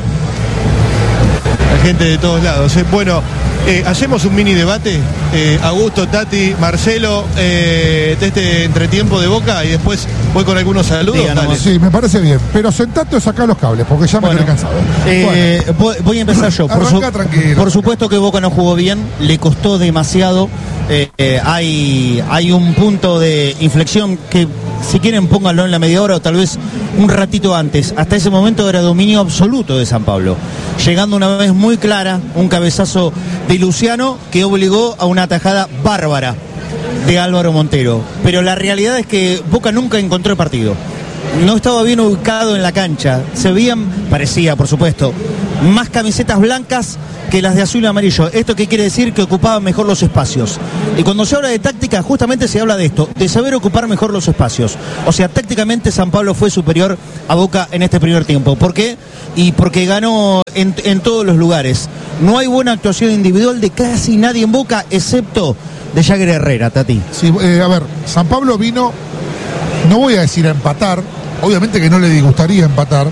La gente de todos lados. ¿eh? Bueno, eh, hacemos un mini debate. Eh, Augusto, Tati, Marcelo, eh, de este entretiempo de Boca y después voy con algunos saludos. Díganos. Sí, me parece bien. Pero sentate o sacá los cables, porque ya me Bueno, quedé cansado. Eh, voy, voy a empezar yo. Por, su- Arranca tranquilo. por supuesto que Boca no jugó bien, le costó demasiado. Eh, eh, hay, hay un punto de inflexión que, si quieren, pónganlo en la media hora o tal vez un ratito antes. Hasta ese momento era dominio absoluto de San Pablo. Llegando una vez muy clara, un cabezazo de Luciano que obligó a una tajada bárbara de Álvaro Montero. Pero la realidad es que Boca nunca encontró el partido. No estaba bien ubicado en la cancha. Se veían, parecía por supuesto, más camisetas blancas que las de azul y amarillo. ¿Esto qué quiere decir? Que ocupaban mejor los espacios. Y cuando se habla de táctica, justamente se habla de esto, de saber ocupar mejor los espacios. O sea, tácticamente San Pablo fue superior a Boca en este primer tiempo. ¿Por qué? Y porque ganó en, en todos los lugares. No hay buena actuación individual de casi nadie en Boca, excepto de Jagger Herrera, Tati. Sí, eh, a ver, San Pablo vino, no voy a decir a empatar, obviamente que no le disgustaría empatar,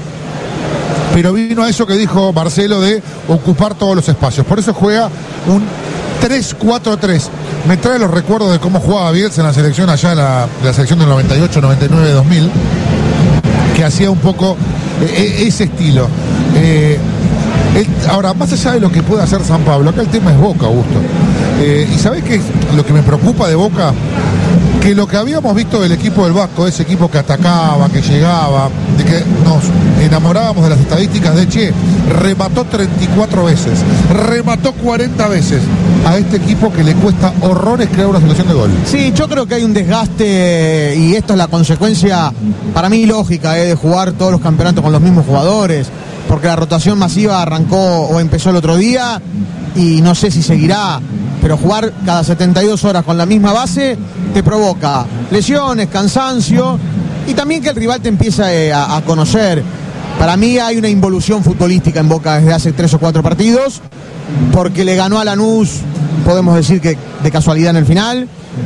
pero vino a eso que dijo Marcelo de ocupar todos los espacios. Por eso juega un tres cuatro tres. Me trae los recuerdos de cómo jugaba Bielsa en la selección allá, la, la selección del noventa y ocho, noventa y nueve, dos mil, que hacía un poco eh, ese estilo. Eh, el, ahora, más allá de lo que puede hacer San Pablo, acá el tema es Boca, Augusto. Eh, ¿Y sabés qué es lo que me preocupa de Boca? Que lo que habíamos visto del equipo del Vasco, ese equipo que atacaba, que llegaba, de que nos enamorábamos de las estadísticas de che, remató treinta y cuatro veces, remató cuarenta veces a este equipo que le cuesta horrores crear una situación de gol. Sí, yo creo que hay un desgaste y esto es la consecuencia, para mí lógica, eh, de jugar todos los campeonatos con los mismos jugadores, porque la rotación masiva arrancó o empezó el otro día y no sé si seguirá. Pero jugar cada setenta y dos horas con la misma base te provoca lesiones, cansancio y también que el rival te empieza eh, a, a conocer. Para mí hay una involución futbolística en Boca desde hace tres o cuatro partidos, porque le ganó a Lanús, podemos decir que de casualidad en el final,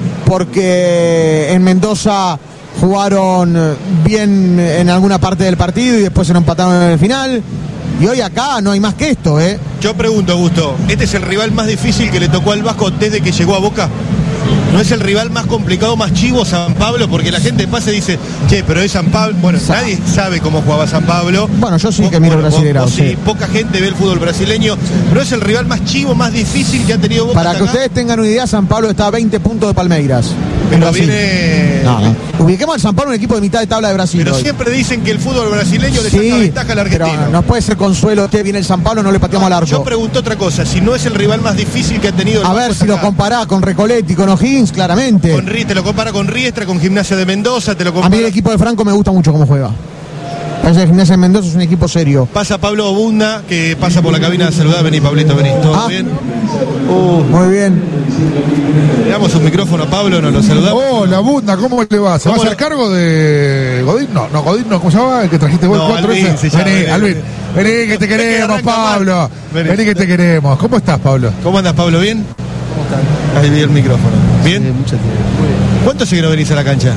porque en Mendoza jugaron bien en alguna parte del partido y después se lo empataron en el final. Y hoy acá no hay más que esto, ¿eh? Yo pregunto, Augusto, ¿este es el rival más difícil que le tocó al Vasco desde que llegó a Boca? ¿No es el rival más complicado, más chivo San Pablo? Porque la gente pasa y dice, che, pero es San Pablo. Bueno, Sa nadie sabe cómo jugaba San Pablo. Bueno, yo sí que miro bueno, brasileño. Sí, sí, poca gente ve el fútbol brasileño. Pero es el rival más chivo, más difícil que ha tenido Boca. Para que acá. ustedes tengan una idea, San Pablo está a veinte puntos de Palmeiras. Pero viene... No, no. Ubiquemos al San Pablo un equipo de mitad de tabla de Brasil. Pero hoy. siempre dicen que el fútbol brasileño le Sí, saca ventaja al argentino. pero no puede ser consuelo que viene el San Pablo, no le pateamos al arco. Yo pregunto otra cosa, si no es el rival más difícil que ha tenido el A ver Vasco si lo acá. comparás con Recoletti, con O'Higgins, claramente. Con Ri- te lo compara con Riestra, con Gimnasia de Mendoza, te lo A compara. mí el equipo de Franco me gusta mucho cómo juega. Parece que Gimnasia de Mendoza es un equipo serio. Pasa Pablo Bunda, que pasa por la cabina a saludar. Vení, Pablito, vení. ¿Todo Ah. bien? Uh, Muy bien. le damos un micrófono a Pablo, nos lo saludamos. Hola, Bunda, ¿cómo le va? ¿Se va a ¿Cómo hacer le- cargo de Godín? No, no, Godín no, ¿cómo se llama? El que trajiste vos, No, el cuatro Alvin ese. se llama, Vení, vení, Alvin. Vení, que te Ven que queremos, arranca Pablo. mal. Vení. Vení, que te queremos. ¿Cómo estás, Pablo? ¿Cómo andas, Pablo? ¿Bien? ¿Cómo estás? Ahí vi el micrófono. ¿Bien? Sí, mucho tiempo. ¿Cuánto sigue no venís a la cancha?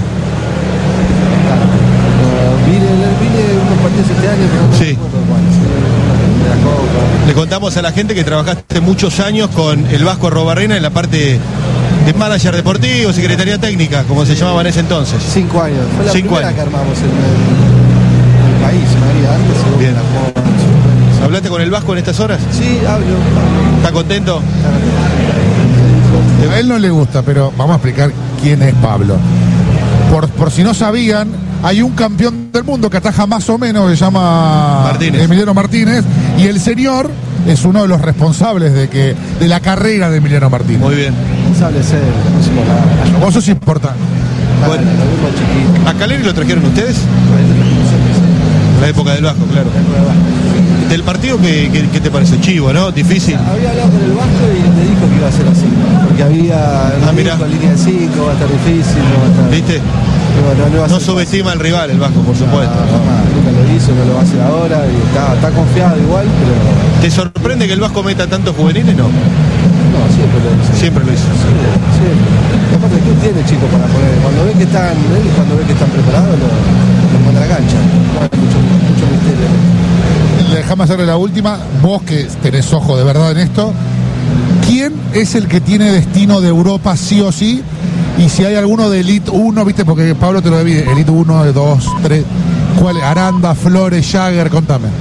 Vine, vine unos partidos este año, pero no Sí. me acuerdo cuáles. De la Copa. Le contamos a la gente que trabajaste muchos años con el Vasco Arrobarrena en la parte de manager deportivo, secretaría técnica, como se llamaba en ese entonces. Cinco años. Fue la Cinco primera años. que armamos en el, en el país, María. Antes seguro Bien. la jugamos. ¿Hablaste con el Vasco en estas horas? Sí, hablo. ¿Está contento? A él no le gusta, pero vamos a explicar quién es Pablo. Por, por si no sabían, hay un campeón del mundo que ataja más o menos, que se llama Martínez. Emiliano Martínez, y el señor es uno de los responsables de que de la carrera de Emiliano Martínez. Muy bien. Sabe ser, no sé por la. Vos sos importante. Bueno, Lo mismo chiquito. ¿a Caleri lo trajeron ustedes? La época del Vasco, claro. Del partido, ¿qué, qué, qué te parece? Chivo, ¿no? Difícil. Había hablado con el Vasco y me dijo que iba a ser así. Porque había Ah, mirá. con línea de cinco, va a estar difícil, no va a estar. ¿Viste? No, no, no va a No ser subestima al rival el Vasco, por supuesto. No, jamás, nunca lo hizo, no lo va a hacer ahora y está, está confiado igual, pero ¿Te sorprende que el Vasco meta tantos juveniles? No. no, siempre lo hizo. Siempre lo hizo. Siempre, siempre. Y aparte el club tiene chicos para poner, cuando ve que están, él cuando ve que están preparados, lo, lo pone a la cancha. No hay mucho, mucho misterio. déjame hacerle la última. Vos que tenés ojo de verdad en esto, ¿quién es el que tiene destino de Europa sí o sí? Y si hay alguno de Elite uno, viste, porque Pablo te lo divide, Elite uno, dos, tres, ¿cuál es? Aranda, Flores, Jagger, contame.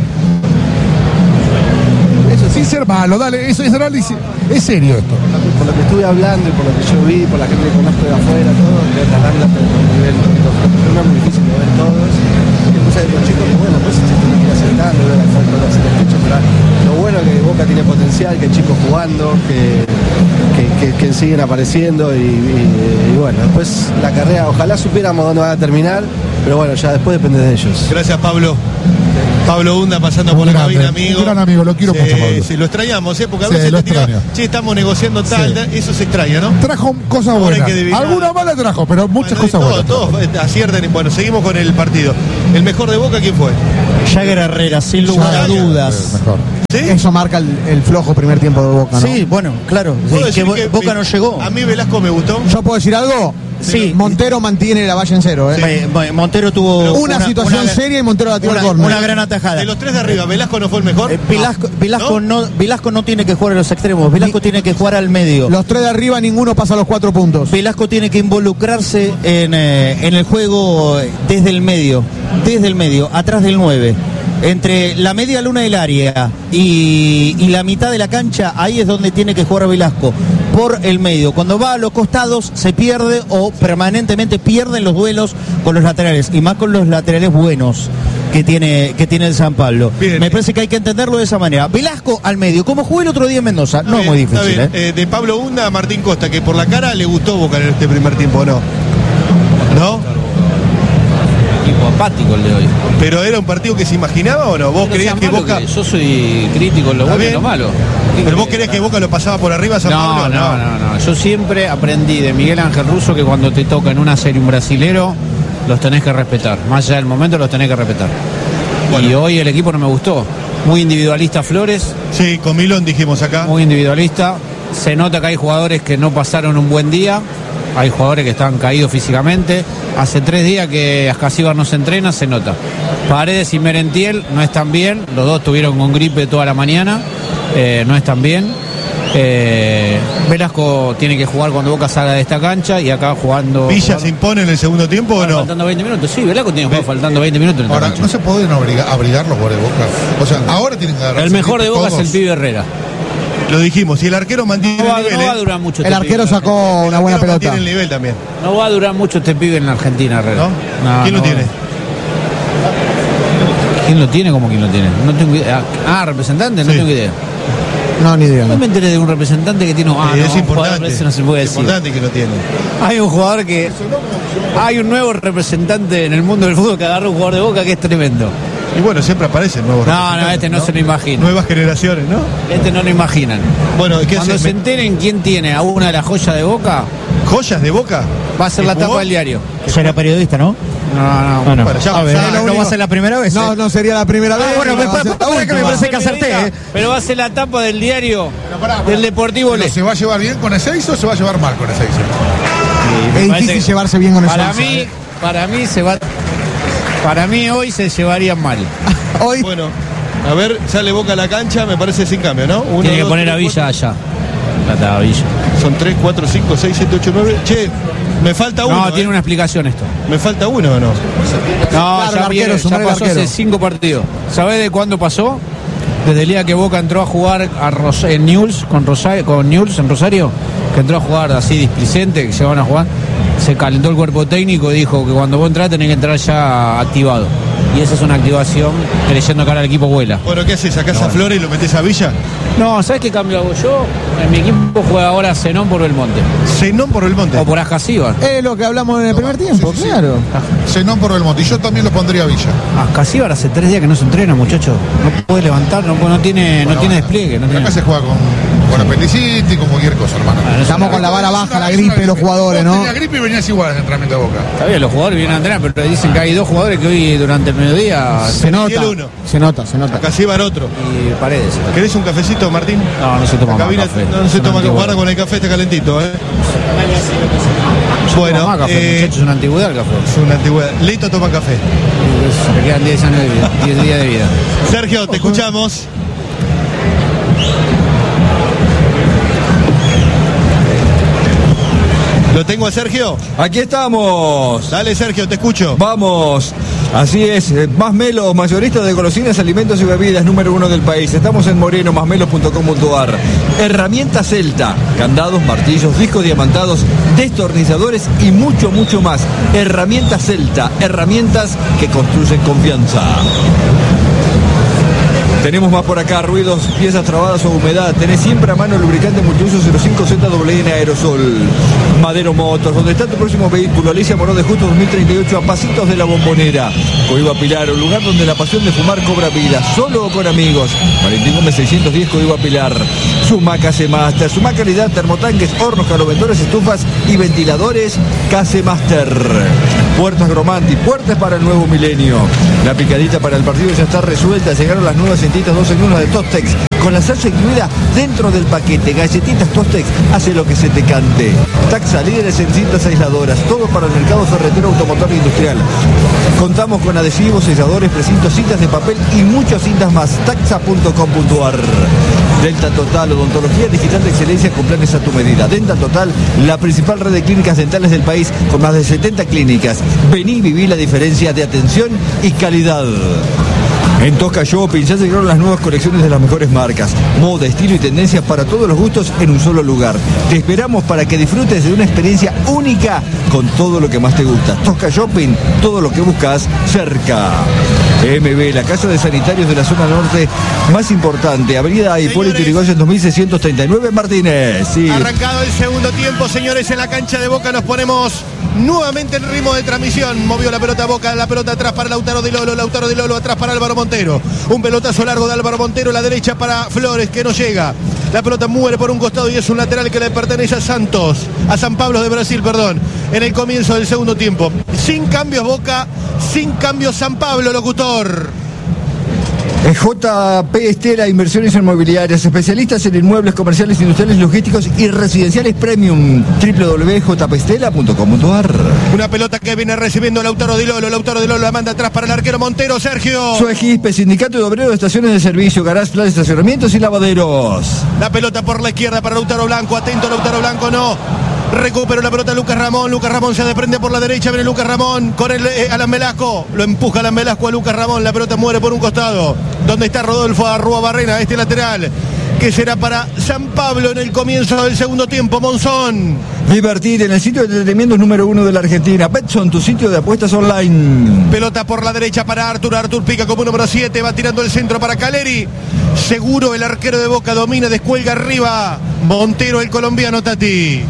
Eso sin ser malo, dale, eso es análisis, es serio esto. Por lo que estuve hablando y por lo que yo vi, por la gente que conozco de afuera, todo, de Aranda, pero a un nivel un poquito, no es muy difícil de ver todos. Y puse de los chicos que bueno, pues se tiene que ir acertando, ver al fondo, hacer el techo, pero lo bueno es que Boca tiene potencial, que hay chicos jugando, que, que, que, que siguen apareciendo y, y, y bueno, después la carrera, ojalá supiéramos dónde van a terminar, pero bueno, ya después depende de ellos. Gracias, Pablo. Pablo Hunda pasando Un por la grande, cabina, amigo. un gran amigo, lo quiero Sí, mucho, Pablo. sí, lo extrañamos, ¿eh? Porque a Sí, veces lo te tira, extraño. che, estamos negociando tal, Sí. tal, eso se extraña, ¿no? Trajo cosas Ahora hay buenas. que adivinar. Alguna mala trajo, pero muchas Bueno, cosas todos, buenas. todos aciertan. y- Bueno, seguimos con el partido. ¿El mejor de Boca quién fue? Jagger Herrera, sin lugar a Jagger, dudas. Mejor. ¿Sí? Eso marca el, el flojo primer tiempo de Boca, ¿no? Sí, bueno, claro. ¿Puedo que decir Bo- que Boca no llegó. A mí Velasco me gustó. ¿Yo puedo decir algo? Sí. Montero mantiene la valla en cero, ¿eh? Eh, bueno, Montero tuvo Una, situación una- seria y Montero la tiró al una, córner. una gran atajada. De los tres de arriba, ¿Velasco no fue el mejor? Eh, Velasco, Velasco, ¿No? ¿No? Velasco no tiene que jugar a los extremos, Velasco tiene que jugar al medio. Los tres de arriba, ninguno pasa los cuatro puntos. Velasco tiene que involucrarse en, eh, en el juego eh, desde el medio, desde el medio, atrás del nueve. Entre la media luna del área y, y la mitad de la cancha, ahí es donde tiene que jugar Velasco, por el medio. Cuando va a los costados se pierde o permanentemente pierden los duelos con los laterales, y más con los laterales buenos que tiene, que tiene el San Pablo. Bien. Me parece que hay que entenderlo de esa manera. Velasco al medio, como jugué el otro día en Mendoza, no es muy Está difícil. bien. ¿eh? Eh, de Pablo Hunda a Martín Costa, que por la cara le gustó Boca en este primer tiempo, ¿no? ¿No? Equipo apático el de hoy. ¿Pero era un partido que se imaginaba o no? ¿Vos No creías sea que malo Boca... que yo soy crítico en lo ¿Está bueno y bien? lo malo. ¿Pero vos creías que Boca lo pasaba por arriba a San No, Pablo? no, no, no. Yo siempre aprendí de Miguel Ángel Russo que cuando te toca en una serie un brasilero, los tenés que respetar. Más allá del momento, los tenés que respetar. Bueno. Y hoy el equipo no me gustó. Muy individualista Flores, Sí, con Milón dijimos acá. muy individualista. Se nota que hay jugadores que no pasaron un buen día. Hay jugadores que están caídos físicamente. Hace tres días que Ascasíbar no se entrena, se nota. Paredes y Merentiel no están bien. Los dos estuvieron con gripe toda la mañana. Eh, no están bien. Eh, Velasco tiene que jugar cuando Boca salga de esta cancha y acá jugando. ¿Villa jugando- se impone en el segundo tiempo o no? Faltando veinte minutos, sí, Velasco tiene que jugar faltando veinte minutos en esta Ahora, cancha. no se pueden obligar, abrigar los jugadores de Boca. O sea, ahora tienen que agarrar. El mejor de Boca es el pibe Herrera. Lo dijimos. Y el arquero mantiene No va, el nivel, no va a ¿eh? durar mucho. El este arquero pibe. sacó una buena El arquero pelota. mantiene el nivel también. No va a durar mucho este pibe en la Argentina, Herrera. ¿No? ¿Quién lo tiene? ¿Quién lo tiene? ¿Cómo quién lo tiene? No tengo idea. Ah, representante, no Sí. tengo idea. No, ni idea. No No. me enteré de un representante que tiene. Ah, Eh, no, es un jugador, importante. ese no se puede Es decir. importante que lo tiene. Hay un jugador que. Hay un nuevo representante en el mundo del fútbol que agarra un jugador de Boca que es tremendo. Y bueno, siempre aparecen nuevos No, no, representantes, este no, se lo imagina. Nuevas generaciones, ¿no? Este no lo imaginan. Bueno, ¿qué Cuando haces? se enteren quién tiene a una de las joyas de Boca, ¿Joyas de Boca? va a ser ¿Que la jugó? tapa del diario. Ya era periodista, ¿no? No, no. Bueno, Bueno, ya- a ver, ya- no va a ser la primera vez. No, ¿eh? no sería la primera vez. Ah, bueno, ni me va a ser pa- la para que me última. parece que acerté, ¿eh? Pero va a ser la tapa del diario del Deportivo Pero Le. ¿se va a llevar bien con Ezeiza o se va a llevar mal con Ezeiza? Me Es parece difícil que- llevarse bien con eso. Para mí, para mí se va. Para mí hoy se llevarían mal. Hoy Bueno, a ver, sale Boca a la cancha, me parece sin cambio, ¿no? Uno, Tiene que dos, poner tres, a Villa cuatro. allá. Plata a Villa. Son tres, cuatro, cinco, seis, siete, ocho, nueve. Che, me falta uno. No, ¿eh? tiene una explicación esto. ¿Me falta uno o no? No, Claro, el ya, arquero, viene, sumar ya el pasó arquero. hace cinco partidos. ¿Sabés de cuándo pasó? Desde el día que Boca entró a jugar a Ros en Newell's con, Rosario, con Newell's en Rosario, que entró a jugar así displicente, que se van a jugar, se calentó el cuerpo técnico y dijo que cuando vos entrás tenés que entrar ya activado. Y esa es una activación creyendo que ahora el equipo vuela. Bueno, ¿qué haces? ¿Sacás a Flores y lo metés a Villa? No, ¿sabes qué cambio hago yo? En mi equipo juega ahora Zenón por Belmonte. Zenón por Belmonte. O por Ascasíbar. es lo que hablamos en el primer tiempo, sí, sí. claro. Zenón por Belmonte. Y yo también lo pondría a Villa. Ascasíbar hace tres días que no se entrena, muchacho. No puede levantar, no, no tiene, Bueno, no tiene bueno. despliegue. No Pero tiene... acá se juega con, con apendicitis, con cualquier cosa, hermano. Estamos con la vara baja, la Es una gripe de los jugadores, Vos ¿no? tenías gripe y venías igual al entrenamiento de Boca. Está bien, los jugadores vienen a entrenar, pero dicen que hay dos jugadores que hoy durante el mediodía Se nota. Tiene uno. Se nota, se nota. Acá se iba el otro. y Paredes. ¿Querés un cafecito, Martín? No, no se toma La más cabina café. no, no se Son toma, antiguos. guarda con el café, está calentito, ¿eh? Bueno, Toma café, eh, muchachos, es una antigüedad el café. Es una antigüedad. Lito toma café. Le quedan diez años de vida, diez días de vida. Sergio, te escuchamos. ¿Lo tengo a Sergio? Aquí estamos. Dale, Sergio, te escucho. Vamos. Así es, eh, Más Melos, mayorista de golosinas, alimentos y bebidas número uno del país. Estamos en moreno más melos punto com punto a r. Herramientas Celta, candados, martillos, discos diamantados, destornilladores y mucho, mucho más. Herramientas Celta, herramientas que construyen confianza. Tenemos más por acá, ruidos, piezas trabadas o humedad. Tenés siempre a mano el lubricante multiuso cero cinco Z W N Aerosol. Madero Motors, donde está tu próximo vehículo. Alicia Morón de Justo dos mil treinta y ocho, a pasitos de la Bombonera. Coiba Pilar, un lugar donde la pasión de fumar cobra vida, solo o con amigos. Valentín Gómez seiscientos diez, Coiba Pilar. Sumac Case Master, Sumac calidad, termotanques, hornos, caloventores, estufas y ventiladores Case Master. Puertas Gromanti, puertas para el nuevo milenio. La picadita para el partido ya está resuelta. Llegaron las nuevas cintitas dos en uno de Tostex, con la salsa incluida dentro del paquete. Galletitas Tostex, hace lo que se te cante. Taxa, líderes en cintas aisladoras, todo para el mercado ferretero, automotor e industrial. Contamos con adhesivos, selladores, precintos, cintas de papel y muchas cintas más. taxa punto com punto a r. Delta Total, odontología digital de excelencia con planes a tu medida. Delta Total, la principal red de clínicas dentales del país, con más de setenta clínicas. Vení y viví la diferencia de atención y calidad. En Tosca Shopping ya llegaron las nuevas colecciones de las mejores marcas, moda, estilo y tendencias para todos los gustos en un solo lugar. Te esperamos para que disfrutes de una experiencia única con todo lo que más te gusta. Tosca Shopping, todo lo que buscas cerca. M B, la casa de sanitarios de la zona norte más importante, avenida Hipólito Yrigoyen dos mil seiscientos treinta y nueve, Martínez. Sí. Arrancado el segundo tiempo, señores, en la cancha de Boca nos ponemos nuevamente en ritmo de transmisión. Movió la pelota Boca, la pelota atrás para Lautaro Di Lolo, Lautaro Di Lolo atrás para Álvaro Montero. Un pelotazo largo de Álvaro Montero, la derecha para Flores, que no llega. La pelota muere por un costado y es un lateral que le pertenece a Santos, a San Pablo de Brasil, perdón, en el comienzo del segundo tiempo. Sin cambios Boca, sin cambios San Pablo, locutor. J P Estela, inversiones inmobiliarias, especialistas en inmuebles comerciales, industriales, logísticos y residenciales premium. doble u doble u doble u punto j p estela punto com punto a r. Una pelota que viene recibiendo Lautaro Di Lolo. Lautaro Di Lolo la manda atrás para el arquero Montero, Sergio. Suegispe, Sindicato de Obreros de Estaciones de Servicio, garage, planes de estacionamientos y lavaderos. La pelota por la izquierda para Lautaro Blanco. Atento Lautaro Blanco, no. Recuperó la pelota Lucas Ramón. Lucas Ramón se desprende por la derecha. Viene Lucas Ramón con el eh, Alan Velasco. Lo empuja Alan Velasco a Lucas Ramón. La pelota muere por un costado. Donde está Rodolfo Arrua Barrena, este lateral, que será para San Pablo en el comienzo del segundo tiempo. Monzón. Divertir en el sitio de entretenimiento número uno de la Argentina. Betson, tu sitio de apuestas online. Pelota por la derecha para Artur. Artur pica como número siete. Va tirando el centro para Caleri. Seguro el arquero de Boca domina, descuelga arriba. Montero, el colombiano, Tati.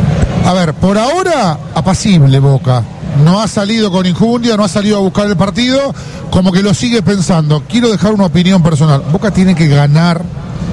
A ver, por ahora, apacible Boca. No ha salido con injundia, no ha salido a buscar el partido, como que lo sigue pensando. Quiero dejar una opinión personal. Boca tiene que ganar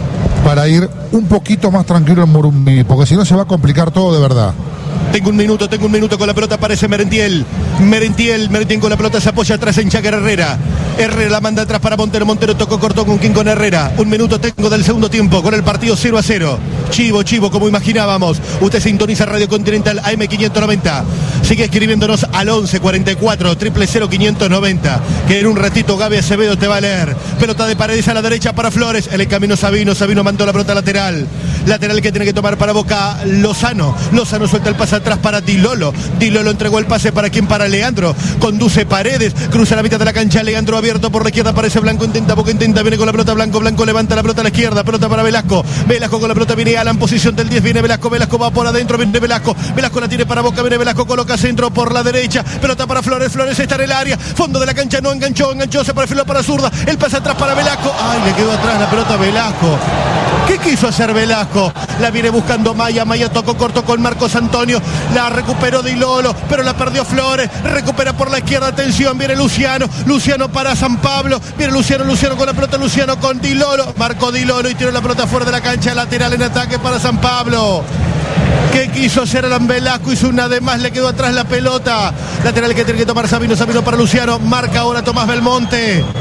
para ir un poquito más tranquilo en Morumbi, porque si no se va a complicar todo de verdad. Tengo un minuto, tengo un minuto con la pelota, aparece Merentiel. Merentiel, Merentiel con la pelota se apoya atrás en Cháquer Herrera. Herrera la manda atrás para Montero. Montero tocó, cortó con King con Herrera. Un minuto tengo del segundo tiempo con el partido cero a cero. Chivo, chivo, como imaginábamos. Usted sintoniza Radio Continental A M quinientos noventa. Sigue escribiéndonos al once cuarenta y cuatro, cero cero cero quinientos noventa. Que en un ratito Gaby Acevedo te va a leer. Pelota de Paredes a la derecha para Flores. En el camino Sabino. Sabino mandó la pelota lateral. Lateral que tiene que tomar para Boca Lozano. Lozano suelta el pase atrás para Di Lolo. Di Lolo entregó el pase para quien, para Leandro. Conduce Paredes. Cruza la mitad de la cancha. Leandro abierto por la izquierda. Aparece Blanco. Intenta, Boca intenta. Viene con la pelota Blanco. Blanco levanta la pelota a la izquierda. Pelota para Velasco. Velasco con la pelota. Viene Alan. Posición del diez. Viene Velasco. Velasco va por adentro. Viene Velasco. Velasco la tiene para Boca. Viene Velasco. Coloca centro por la derecha. Pelota para Flores. Flores está en el área. Fondo de la cancha. No enganchó. Enganchó. Se perfiló para zurda. El pase atrás para Velasco. Ay, le quedó atrás la pelota a Velasco. ¿Qué quiso hacer Velasco? La viene buscando Maya. Maya tocó corto con Marcos Antonio. La recuperó Di Lolo, pero la perdió Flores. Recupera por la izquierda. Atención, viene Luciano. Luciano para San Pablo. Viene Luciano. Luciano con la pelota. Luciano con Di Lolo. Marcó Di Lolo y tiró la pelota fuera de la cancha. Lateral en ataque para San Pablo. ¿Qué quiso hacer Alan Velasco? Hizo una de más, le quedó atrás la pelota. Lateral que tiene que tomar Sabino. Sabino para Luciano. Marca ahora Tomás Belmonte.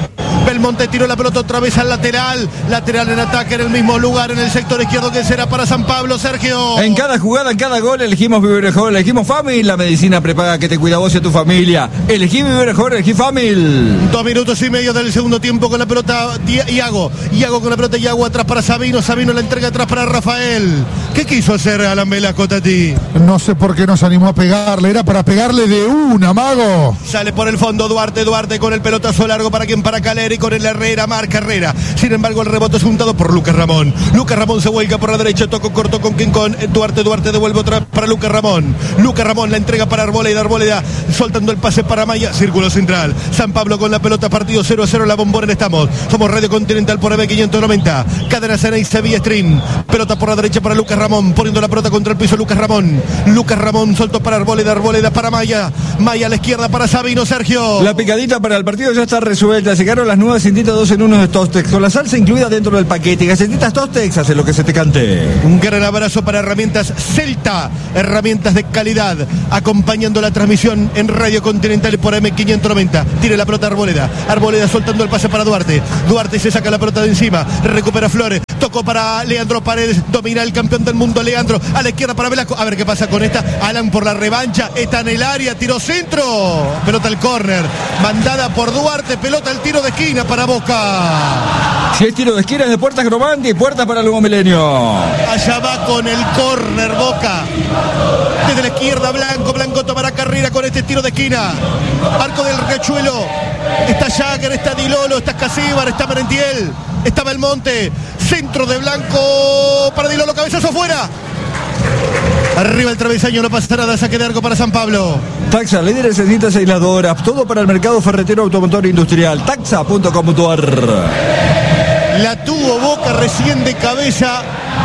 Belmonte tiró la pelota otra vez al lateral. Lateral en ataque en el mismo lugar, en el sector izquierdo, que será para San Pablo, Sergio. En cada jugada, en cada gol, elegimos vivir mejor, elegimos Family, la medicina prepaga que te cuida vos y a tu familia. Elegí vivir mejor, elegí Family. Dos minutos y medio del segundo tiempo con la pelota Iago. Iago con la pelota, Iago atrás para Sabino. Sabino la entrega atrás para Rafael. ¿Qué quiso hacer Alan Velasco, Tati? No sé por qué no se animó a pegarle. Era para pegarle de una, Mago. Sale por el fondo Duarte. Duarte con el pelotazo largo para quien, para Caleri, con el Herrera, marca Herrera. Sin embargo, el rebote es juntado por Lucas Ramón. Lucas Ramón se vuelca por la derecha, tocó corto con quien, con Duarte. Duarte devuelve otra para Lucas Ramón. Lucas Ramón la entrega para Arboleda. Arboleda soltando el pase para Maya. Círculo central. San Pablo con la pelota, partido cero a cero. La Bombonera estamos. Somos Radio Continental por E B quinientos noventa. Cadena Sena y Sevilla Stream. Pelota por la derecha para Lucas Ramón. Poniendo la pelota contra el piso Lucas Ramón. Lucas Ramón soltó para Arboleda. Arboleda para Maya. Maya a la izquierda para Sabino, Sergio. La picadita para el partido ya está resuelta. Llegaron las nuevas cintitas dos en uno de Tostex, con la salsa incluida dentro del paquete. Galletitas Tostex, hace lo que se te cante. Un gran abrazo para Herramientas Celta. Herramientas de calidad. Acompañando la transmisión en Radio Continental por E M quinientos noventa. Tire la pelota Arboleda. Arboleda soltando el pase para Duarte. Duarte se saca la pelota de encima. Recupera Flores. Tocó para Leandro Paredes. Domina el campeón del mundo Leandro. A la izquierda para Velasco. A ver qué pasa con esta. Alan por la revancha. Está en el área. Tiro centro. Pelota al córner. Mandada por Duarte. Pelota al tiro de esquina para Boca. Si es tiro de esquina es de Puertas Gromandi. Puertas para el Nuevo Milenio. Allá va con el córner Boca. Desde la izquierda Blanco. Blanco tomará carrera con este tiro de esquina. Arco del Riachuelo. Está Jagger, está Dilolo, está Casíbar, está Merentiel, está Belmonte. Centro de Blanco para Dilolo, cabezazo afuera. Arriba el travesaño, no pasa nada, saque de arco para San Pablo. Taxa, líderes en cintas aisladoras, todo para el mercado ferretero, automotor e industrial. Taxa punto com punto a r. La tuvo Boca recién de cabeza.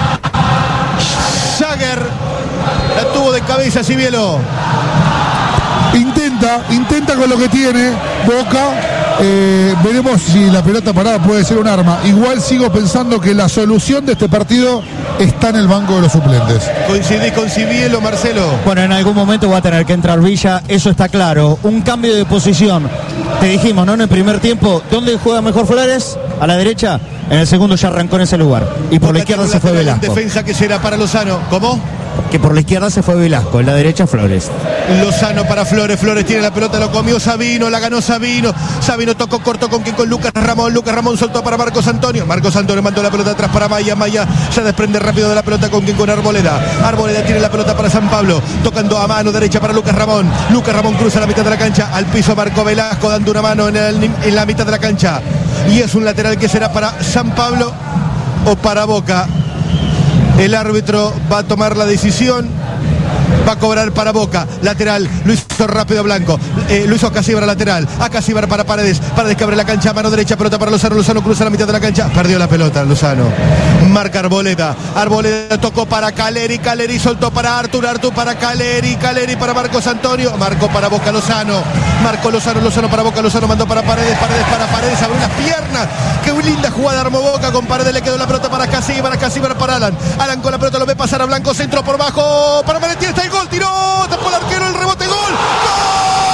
Jagger la tuvo de cabeza, Cibielo. Intenta, intenta con lo que tiene Boca. Eh, veremos si la pelota parada puede ser un arma. Igual sigo pensando que la solución de este partido está en el banco de los suplentes. ¿Coincidís con Cibielo, Marcelo? Bueno, en algún momento va a tener que entrar Villa, eso está claro. Un cambio de posición. Te dijimos, ¿no? En el primer tiempo, ¿dónde juega mejor Flores? A la derecha. En el segundo ya arrancó en ese lugar. Y por Boca la izquierda se fue Velasco. Defensa que será para Lozano. ¿Cómo? Que por la izquierda se fue Velasco, en la derecha Flores. Lozano para Flores, Flores tiene la pelota, lo comió Sabino, la ganó Sabino. Sabino tocó corto con quien, con Lucas Ramón. Lucas Ramón soltó para Marcos Antonio. Marcos Antonio mandó la pelota atrás para Maya. Maya se desprende rápido de la pelota con quien, con Arboleda. Arboleda tiene la pelota para San Pablo, tocando a mano derecha para Lucas Ramón. Lucas Ramón cruza la mitad de la cancha, al piso Marco Velasco dando una mano en, el, en la mitad de la cancha. Y es un lateral que será para San Pablo o para Boca. El árbitro va a tomar la decisión. Va a cobrar para Boca. Lateral. Lo hizo rápido Blanco. Eh, lo hizo a Casíbar lateral. A Casíbar para Paredes. Paredes que abre la cancha. Mano derecha. Pelota para Lozano. Lozano cruza la mitad de la cancha. Perdió la pelota Lozano. Marca Arboleda. Arboleda tocó para Caleri. Caleri soltó para Artur. Artur para Caleri. Caleri para Marcos Antonio. Marcó para Boca Lozano. Marcó Lozano. Lozano para Boca. Lozano mandó para Paredes. Paredes para Paredes. Abrió las piernas. Qué linda jugada armó Boca. Con Paredes le quedó la pelota para Casíbar. Casíbar para Alan. Alan con la pelota lo ve pasar a Blanco. Centro por bajo. Para Merentiel. Está el gol. Tiró.